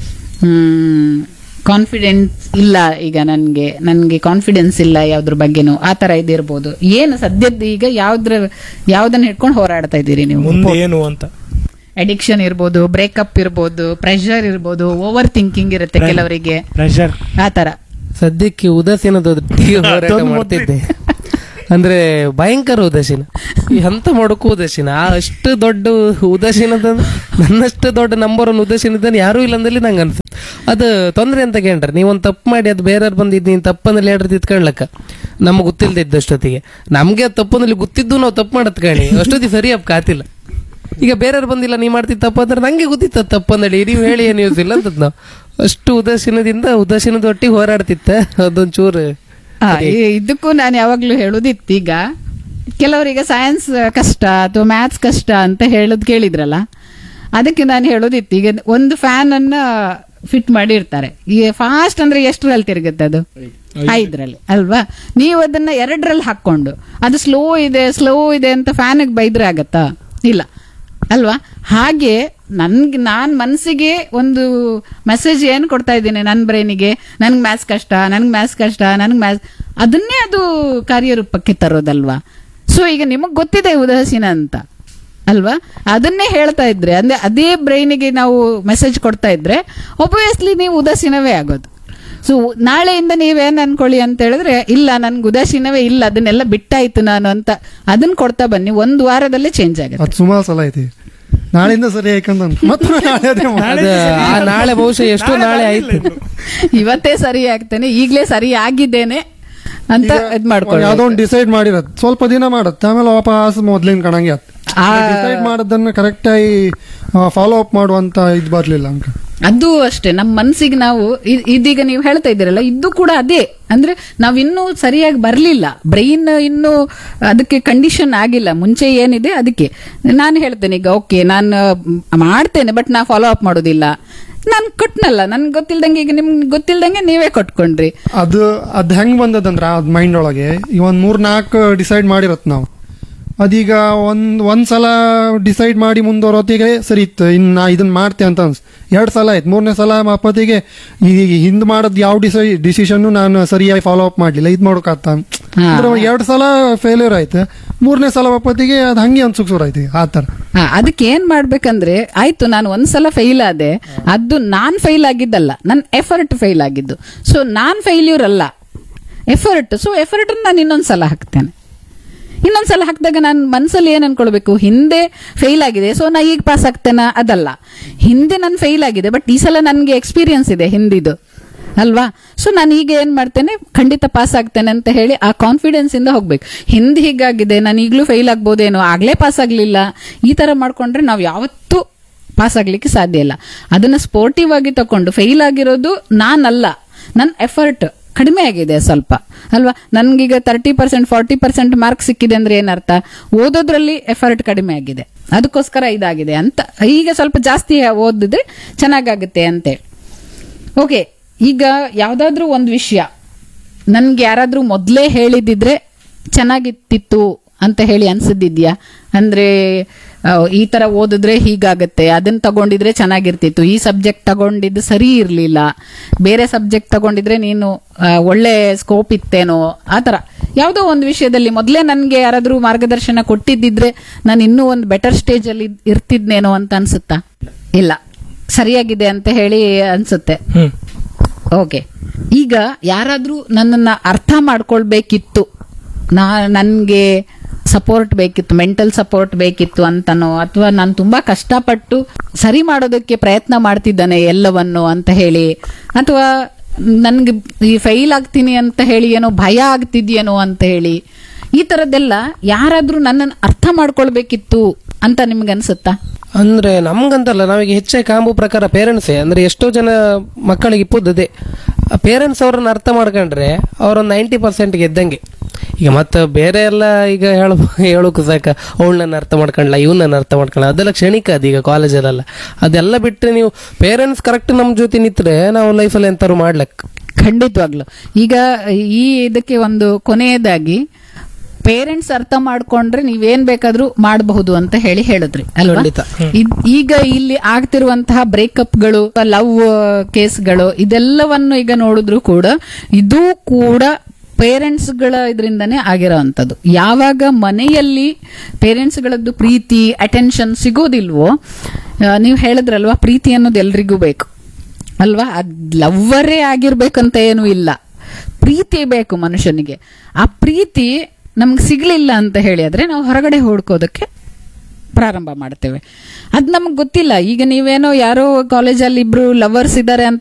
ಕಾನ್ಫಿಡೆನ್ಸ್ ಇಲ್ಲ, ಈಗ ನನ್ಗೆ ನನ್ಗೆ ಕಾನ್ಫಿಡೆನ್ಸ್ ಇಲ್ಲ ಯಾವ್ದ್ರ ಬಗ್ಗೆನೂ, ಆ ತರ ಇದಿರ್ಬೋದು. ಏನು ಸದ್ಯದ ಈಗ ಯಾವ್ದ್ರ ಯಾವ್ದನ್ನ ಹಿಡ್ಕೊಂಡು ಹೋರಾಡ್ತಾ ಇದ್ದೀರಿ ನೀವು? ಮುಂದೆ ಏನು ಅಂತ. ಅಡಿಕ್ಷನ್ ಇರ್ಬೋದು, ಬ್ರೇಕಪ್ ಇರ್ಬೋದು, ಪ್ರೆಷರ್ ಇರ್ಬೋದು, ಓವರ್ ಥಿಂಕಿಂಗ್ ಇರುತ್ತೆ ಕೆಲವರಿಗೆ, ಪ್ರೆಷರ್, ಆ ತರ. ಸದ್ಯಕ್ಕೆ ಉದಾಸೀನದೊಟ್ಟಿಗೆ ಹೋರಾಟ ಮಾಡ್ತಿದ್ದೆ. ಅಂದ್ರೆ ಭಯಂಕರ ಉದಾಸೀನ, ಎಂತ ಮಾಡೋಕ್ಕೂ ಉದಾಸೀನ. ಆ ಅಷ್ಟು ದೊಡ್ಡ ಉದಾಸೀನದ, ನನ್ನಷ್ಟು ದೊಡ್ಡ ನಂಬರ್ ಒನ್ ಉದಾಸೀನದ ಯಾರೂ ಇಲ್ಲ ಅಂದಲ್ಲಿ ನಂಗೆ ಅನ್ಸುತ್ತೆ. ಅದು ತೊಂದ್ರೆ ಅಂತ ಕೇಳ್ರೆ, ನೀವೊಂದು ತಪ್ಪು ಮಾಡಿ ಅದು ಬೇರೆಯವ್ರು ಬಂದಿದ್ದು ನೀನು ತಪ್ಪಂದಲ್ಲಿ ಹೇಳ್ರಿ ತಿತ್ಕೊಳ್ಳಕ್ಕ ನಮ್ಗೆ ಗೊತ್ತಿಲ್ಲದೆ ಇದ್ದಷ್ಟೊತ್ತಿಗೆ, ನಮ್ಗೆ ತಪ್ಪಂದಲ್ಲಿ ಗೊತ್ತಿದ್ದು ನಾವು ತಪ್ಪು ಮಾಡತ್ ಕಾಣಿ ಅಷ್ಟೊತ್ತಿಗೆ ಸರಿ ಅಪ್ ಕಾತಿಲ್ಲ. ಈಗ ಬೇರೆಯವ್ರು ಬಂದಿಲ್ಲ ನೀ ಮಾಡ್ತಿದ್ದ ತಪ್ಪ ಅಂದ್ರೆ ನಂಗೆ ಗೊತ್ತಿತ್ತ ತಪ್ಪಂದಳಿ, ನೀವು ಹೇಳಿ ಏನು ಯೂಸ್ ಇಲ್ಲ ಅಂತ ನಾವು ಅಷ್ಟು ಉದಾಸೀನದಿಂದ ಉದಾಸೀನದ ಒಟ್ಟಿಗೆ ಹೋರಾಡ್ತಿತ್ತ. ಅದೊಂದು ಚೂರು ಇದಕ್ಕೂ ನಾನು ಯಾವಾಗ್ಲೂ ಹೇಳುದಿತ್ತು, ಈಗ ಕೆಲವರಿಗೆ ಸೈನ್ಸ್ ಕಷ್ಟ ಅಥವಾ ಮ್ಯಾಥ್ಸ್ ಕಷ್ಟ ಅಂತ ಹೇಳೋದು ಕೇಳಿದ್ರಲ್ಲ, ಅದಕ್ಕೆ ನಾನು ಹೇಳೋದಿತ್ತು, ಈಗ ಒಂದು ಫ್ಯಾನ್ ಅನ್ನ ಫಿಟ್ ಮಾಡಿರ್ತಾರೆ, ಈ ಫಾಸ್ಟ್ ಅಂದ್ರೆ ಎಷ್ಟರಲ್ಲಿ ತಿರುಗುತ್ತೆ ಅದು? ಐದರಲ್ಲಿ ಅಲ್ವಾ? ನೀವು ಅದನ್ನ ಎರಡರಲ್ಲಿ ಹಾಕೊಂಡು ಅದು ಸ್ಲೋ ಇದೆ ಸ್ಲೋ ಇದೆ ಅಂತ ಫ್ಯಾನಿಗೆ ಬೈದ್ರೆ ಆಗತ್ತಾ? ಇಲ್ಲ ಅಲ್ವಾ? ಹಾಗೆ ನನ್ಗೆ ನಾನ್ ಮನಸ್ಸಿಗೆ ಒಂದು ಮೆಸೇಜ್ ಏನು ಕೊಡ್ತಾ ಇದ್ದೀನಿ ನನ್ನ ಬ್ರೈನಿಗೆ, ನನ್ಗೆ ಮ್ಯಾಥ್ಸ್ ಕಷ್ಟ, ನನ್ಗೆ ಮ್ಯಾಥ್ಸ್ ಕಷ್ಟ, ನನ್ಗೆ ಮ್ಯಾಥ್ಸ್, ಅದನ್ನೇ ಅದು ಕಾರ್ಯರೂಪಕ್ಕೆ ತರೋದಲ್ವಾ? ಸೊ ಈಗ ನಿಮಗ್ ಗೊತ್ತಿದೆ ಉದಾಸೀನ ಅಂತ ಅಲ್ವಾ? ಅದನ್ನೇ ಹೇಳ್ತಾ ಇದ್ರೆ, ಅಂದ್ರೆ ಅದೇ ಬ್ರೈನಿಗೆ ನಾವು ಮೆಸೇಜ್ ಕೊಡ್ತಾ ಇದ್ರೆ ಒಬ್ವಿಯಸ್ಲಿ ನೀವು ಉದಾಸೀನವೇ ಆಗೋದು. ಸೊ ನಾಳೆಯಿಂದ ನೀವೇನ್ ಅನ್ಕೊಳ್ಳಿ ಅಂತ ಹೇಳಿದ್ರೆ, ಇಲ್ಲ ನನ್ಗೆ ಉದಾಸೀನವೇ ಇಲ್ಲ, ಅದನ್ನೆಲ್ಲ ಬಿಟ್ಟಾಯ್ತು ನಾನು ಅಂತ ಅದನ್ನ ಕೊಡ್ತಾ ಬನ್ನಿ, ಒಂದು ವಾರದಲ್ಲೇ ಚೇಂಜ್ ಆಗುತ್ತೆ. ಅದು ಸುಮಾರು ಸಲ ಐತಿ. ನಾಳೆಯಿಂದ ಸರಿ ಯಾಕಂದ್ರೆ ಮತ್ತೆ ನಾಳೆ ಅದೇ ಮಾಡೋದು. ಆ ನಾಳೆ ಬಹುಶಃ ಎಷ್ಟೋ ನಾಳೆ ಆಯ್ತು, ಇವತ್ತೇ ಸರಿ ಆಗ್ತೇನೆ, ಈಗ್ಲೇ ಸರಿ ಆಗಿದ್ದೇನೆ ಅಂತ ಇದ್ ಮಾಡ್ಕೊಳ್ಳಿ. ಯಾವ್ದೋ ಒಂದು ಡಿಸೈಡ್ ಮಾಡಿರೋದು ಸ್ವಲ್ಪ ದಿನ ಮಾಡತ್ತೆ, ಆಮೇಲೆ ವಾಪಸ್ ಮೊದ್ಲಿನ ಕಣಂಗೆ ಆತ್. ಡಿಸೈಡ್ ಮಾಡೋದನ್ನ ಕರೆಕ್ಟ್ ಆಗಿ ಫಾಲೋ ಅಪ್ ಮಾಡುವಂತ ಇದ್ ಬರ್ಲಿಲ್ಲ ಅಂಕ. ಅದು ಅಷ್ಟೇ, ನಮ್ಮ ಮನ್ಸಿಗೆ ನಾವು ಇ- ಇದೀಗ ನೀವು ಹೇಳ್ತಾ ಇದ್ದೀರಲ್ಲ, ಇದು ಕೂಡ ಅದೇ. ಅಂದ್ರೆ ನಾವ್ ಇನ್ನೂ ಸರಿಯಾಗಿ ಬರ್ಲಿಲ್ಲ, ಬ್ರೈನ್ ಇನ್ನೂ ಅದಕ್ಕೆ ಕಂಡೀಷನ್ ಆಗಿಲ್ಲ. ಮುಂಚೆ ಏನಿದೆ ಅದಕ್ಕೆ ನಾನು ಹೇಳ್ತೇನೆ, ಈಗ ಓಕೆ ನಾನು ಮಾಡ್ತೇನೆ ಬಟ್ ನಾ ಫಾಲೋ ಅಪ್ ಮಾಡೋದಿಲ್ಲ, ನಾನ್ ಕೊಟ್ನಲ್ಲ, ನನ್ಗೆ ಗೊತ್ತಿಲ್ದಂಗೆ, ಈಗ ನಿಮ್ಗೆ ಗೊತ್ತಿಲ್ದಂಗೆ ನೀವೇ ಕೊಟ್ಕೊಂಡ್ರಿ. ಅದು ಅದ್ ಹೆಂಗ್ ಬಂದದಂದ್ರ ಅದ್ ಮೈಂಡ್ ಒಳಗೆ ಈ ಒಂದ್ ಮೂರ್ ನಾಲ್ಕು ಡಿಸೈಡ್ ಮಾಡಿರತ್ ನಾವು. ಅದೀಗ ಒಂದ್ ಒಂದ್ಸಲ ಡಿಸೈಡ್ ಮಾಡಿ ಮುಂದುವರೋತಿಗೆ ಸರಿ ಇತ್ತು, ಇನ್ ನಾ ಇದನ್ನ ಮಾಡ್ತೆ ಅಂತ ಅನ್ಸ್. ಎರಡ್ ಸಲ ಆಯ್ತು, ಮೂರನೇ ಸಲ ಅಪ್ಪತ್ತಿಗೆ ಈ ಹಿಂದ್ ಮಾಡೋದ್ ಯಾವ ಡಿಸೈ ಡಿಸಿಷನ್ ನಾನು ಸರಿಯಾಗಿ ಫಾಲೋ ಅಪ್ ಮಾಡ್ಲಿಲ್ಲ, ಇದ್ ಮಾಡೋಕತ್ತ ಅಂದ್ರೆ ಎರಡ್ ಸಲ ಫೇಲ್ಯೂರ್ ಆಯ್ತು, ಮೂರನೇ ಸಲ ಅಪ್ಪತ್ತಿಗೆ ಅದ್ ಹಂಗೆ ಅನ್ಸುಕ್ ಶುರು ಆಯ್ತು. ಆ ತರ ಅದಕ್ಕೆ ಏನ್ ಮಾಡ್ಬೇಕಂದ್ರೆ, ಆಯ್ತು ನಾನು ಒಂದ್ಸಲ ಫೈಲ್ ಆದೆ, ಅದು ನಾನ್ ಫೈಲ್ ಆಗಿದ್ದಲ್ಲ, ನನ್ ಎಫರ್ಟ್ ಫೈಲ್ ಆಗಿದ್ದು. ಸೊ ನಾನ್ ಫೈಲ್ಯೂರ್ ಅಲ್ಲ, ಎಫರ್ಟ್. ಸೊ ಎಫರ್ಟ್ ನಾನು ಇನ್ನೊಂದ್ಸಲ ಹಾಕ್ತೇನೆ. ಇನ್ನೊಂದ್ಸಲ ಹಾಕಿದಾಗ ನಾನು ಮನ್ಸಲ್ಲಿ ಏನ್ ಅನ್ಕೊಳ್ಬೇಕು, ಹಿಂದೆ ಫೇಲ್ ಆಗಿದೆ ಸೊ ನಾ ಈಗ ಪಾಸ್ ಆಗ್ತೇನಾ? ಅದಲ್ಲ, ಹಿಂದೆ ನಾನು ಫೇಲ್ ಆಗಿದೆ ಬಟ್ ಈ ಸಲ ನನ್ಗೆ ಎಕ್ಸ್ಪೀರಿಯನ್ಸ್ ಇದೆ ಹಿಂದಿದು ಅಲ್ವಾ? ಸೊ ನಾನು ಈಗ ಏನ್ ಮಾಡ್ತೇನೆ, ಖಂಡಿತ ಪಾಸ್ ಆಗ್ತೇನೆ ಅಂತ ಹೇಳಿ ಆ ಕಾನ್ಫಿಡೆನ್ಸ್ ಇಂದ ಹೋಗ್ಬೇಕು. ಹಿಂದೆ ಹೀಗಾಗಿದೆ, ನಾನು ಈಗಲೂ ಫೇಲ್ ಆಗ್ಬೋದೇನೋ, ಆಗ್ಲೇ ಪಾಸ್ ಆಗ್ಲಿಲ್ಲ, ಈ ತರ ಮಾಡ್ಕೊಂಡ್ರೆ ನಾವು ಯಾವತ್ತೂ ಪಾಸ್ ಆಗ್ಲಿಕ್ಕೆ ಸಾಧ್ಯ ಇಲ್ಲ. ಅದನ್ನ ಸ್ಪೋರ್ಟಿವ್ ಆಗಿ ತಕೊಂಡು, ಫೇಲ್ ಆಗಿರೋದು ನಾನಲ್ಲ, ನನ್ನ ಎಫರ್ಟ್ ಕಡಿಮೆ ಆಗಿದೆ ಸ್ವಲ್ಪ ಅಲ್ವಾ? ನನ್ಗೀಗ thirty percent forty percent mark ಸಿಕ್ಕಿದೆ ಅಂದ್ರೆ ಏನರ್ಥ, ಓದೋದ್ರಲ್ಲಿ ಎಫರ್ಟ್ ಕಡಿಮೆ ಆಗಿದೆ, ಅದಕ್ಕೋಸ್ಕರ ಇದಾಗಿದೆ ಅಂತ. ಈಗ ಸ್ವಲ್ಪ ಜಾಸ್ತಿ ಓದಿದ್ರೆ ಚೆನ್ನಾಗಾಗುತ್ತೆ ಅಂತೇಳಿ. ಓಕೆ, ಈಗ ಯಾವ್ದಾದ್ರೂ ಒಂದು ವಿಷಯ ನನ್ಗೆ ಯಾರಾದ್ರೂ ಮೊದ್ಲೇ ಹೇಳಿದಿದ್ರೆ ಚೆನ್ನಾಗಿತ್ತಿತ್ತು ಅಂತ ಹೇಳಿ ಅನ್ಸಿದ್ಯಾ? ಅಂದ್ರೆ ಈ ತರ ಓದಿದ್ರೆ ಹೀಗಾಗತ್ತೆ, ಅದನ್ನ ತಗೊಂಡಿದ್ರೆ ಚೆನ್ನಾಗಿರ್ತಿತ್ತು, ಈ ಸಬ್ಜೆಕ್ಟ್ ತಗೊಂಡಿದ್ದು ಸರಿ ಇರ್ಲಿಲ್ಲ, ಬೇರೆ ಸಬ್ಜೆಕ್ಟ್ ತಗೊಂಡಿದ್ರೆ ನೀನು ಒಳ್ಳೆ ಸ್ಕೋಪ್ ಇತ್ತೇನೋ, ಆತರ ಯಾವುದೋ ಒಂದು ವಿಷಯದಲ್ಲಿ ಮೊದಲೇ ನನ್ಗೆ ಯಾರಾದ್ರೂ ಮಾರ್ಗದರ್ಶನ ಕೊಟ್ಟಿದ್ದಿದ್ರೆ ನಾನು ಇನ್ನೂ ಒಂದು ಬೆಟರ್ ಸ್ಟೇಜ್ ಅಲ್ಲಿ ಇರ್ತಿದ್ನೇನೋ ಅಂತ ಅನ್ಸುತ್ತಾ? ಇಲ್ಲ, ಸರಿಯಾಗಿದೆ ಅಂತ ಹೇಳಿ ಅನ್ಸುತ್ತೆ. ಓಕೆ, ಈಗ ಯಾರಾದ್ರೂ ನನ್ನನ್ನ ಅರ್ಥ ಮಾಡ್ಕೊಳ್ಬೇಕಿತ್ತು, ನಾ ನನ್ಗೆ ಸಪೋರ್ಟ್ ಬೇಕಿತ್ತು, ಮೆಂಟಲ್ ಸಪೋರ್ಟ್ ಬೇಕಿತ್ತು ಅಂತನೋ, ಅಥವಾ ನಾನು ತುಂಬಾ ಕಷ್ಟಪಟ್ಟು ಸರಿ ಮಾಡೋದಕ್ಕೆ ಪ್ರಯತ್ನ ಮಾಡ್ತಿದ್ದಾನೆ ಎಲ್ಲವನ್ನು ಅಂತ ಹೇಳಿ, ಅಥವಾ ನನ್ಗೆ ಈ ಫೈಲ್ ಆಗ್ತೀನಿ ಅಂತ ಹೇಳಿ ಏನೋ ಭಯ ಆಗ್ತಿದ್ಯೇನೋ ಅಂತ ಹೇಳಿ ಈ ತರದ್ದೆಲ್ಲ ಯಾರಾದ್ರೂ ನನ್ನನ್ನು ಅರ್ಥ ಮಾಡ್ಕೊಳ್ಬೇಕಿತ್ತು ಅಂತ ನಿಮ್ಗೆ ಅನ್ಸುತ್ತಾ? ಅಂದ್ರೆ ನಮ್ಗಂತಲ್ಲ, ನಾವೀಗ ಹೆಚ್ಚಾಗಿ ಕಾಂಬು ಪ್ರಕಾರ ಪೇರೆಂಟ್ಸೇ ಅಂದ್ರೆ ಎಷ್ಟೋ ಜನ ಮಕ್ಕಳಿಗೆ ಇಪ್ಪುದೇ ಪೇರೆಂಟ್ಸ್ ಅವ್ರನ್ನ ಅರ್ಥ ಮಾಡ್ಕೊಂಡ್ರೆ ಅವರೊಂದು ನೈಂಟಿ ಪರ್ಸೆಂಟ್ ಗೆದ್ದಂಗೆ. ಈಗ ಮತ್ತೆ ಬೇರೆ ಎಲ್ಲ ಈಗ ಹೇಳ ಹೇಳೋಕು ಸಾಕ, ಅವಳು ನನ್ನ ಅರ್ಥ ಮಾಡ್ಕೊಂಡ್ಲ, ಇವ್ ನನ್ನ ಅರ್ಥ ಮಾಡ್ಕೊಳ್ಳ, ಅದೆಲ್ಲ ಕ್ಷಣಿಕ. ಅದೀಗ ಕಾಲೇಜಲ್ಲೆಲ್ಲ ಅದೆಲ್ಲ ಬಿಟ್ಟರೆ ನೀವು ಪೇರೆಂಟ್ಸ್ ಕರೆಕ್ಟ್ ನಮ್ಮ ಜೊತೆ ನಿಂತ್ರೆ ನಾವು ಲೈಫಲ್ಲಿ ಎಂತಾರು ಮಾಡ್ಲಕ್. ಖಂಡಿತವಾಗ್ಲು. ಈಗ ಈ ಇದಕ್ಕೆ ಒಂದು ಕೊನೆಯದಾಗಿ ಪೇರೆಂಟ್ಸ್ ಅರ್ಥ ಮಾಡ್ಕೊಂಡ್ರೆ ನೀವೇನ್ ಬೇಕಾದ್ರೂ ಮಾಡಬಹುದು ಅಂತ ಹೇಳಿ ಹೇಳಿದ್ರಿ ಅಲ್ವಾ? ಇದ್- ಈಗ ಇಲ್ಲಿ ಆಗ್ತಿರುವಂತಹ ಬ್ರೇಕಪ್ಗಳು, ಲವ್ ಕೇಸ್ಗಳು ಇದೆಲ್ಲವನ್ನು ಈಗ ನೋಡಿದ್ರು ಕೂಡ ಇದು ಕೂಡ ಪೇರೆಂಟ್ಸ್ ಗಳ ಇದರಿಂದಾನೇ ಆಗಿರೋವಂಥದ್ದು. ಯಾವಾಗ ಮನೆಯಲ್ಲಿ ಪೇರೆಂಟ್ಸ್ ಗಳದ್ದು ಪ್ರೀತಿ ಅಟೆನ್ಷನ್ ಸಿಗೋದಿಲ್ವೋ, ನೀವು ಹೇಳಿದ್ರಲ್ವಾ ಪ್ರೀತಿ ಅನ್ನೋದು ಎಲ್ರಿಗೂ ಬೇಕು ಅಲ್ವಾ? ಅದ್ ಲವ್ವರೇ ಆಗಿರ್ಬೇಕಂತ ಏನೂ ಇಲ್ಲ, ಪ್ರೀತಿ ಬೇಕು ಮನುಷ್ಯನಿಗೆ. ಆ ಪ್ರೀತಿ ನಮ್ಗೆ ಸಿಗ್ಲಿಲ್ಲ ಅಂತ ಹೇಳಿ ಆದ್ರೆ ನಾವು ಹೊರಗಡೆ ಹುಡ್ಕೋದಕ್ಕೆ ಪ್ರಾರಂಭ ಮಾಡ್ತೇವೆ. ಅದ್ ನಮ್ಗೆ ಗೊತ್ತಿಲ್ಲ. ಈಗ ನೀವೇನೋ ಯಾರೋ ಕಾಲೇಜಲ್ಲಿ ಇಬ್ರು ಲವರ್ಸ್ ಇದ್ದಾರೆ ಅಂತ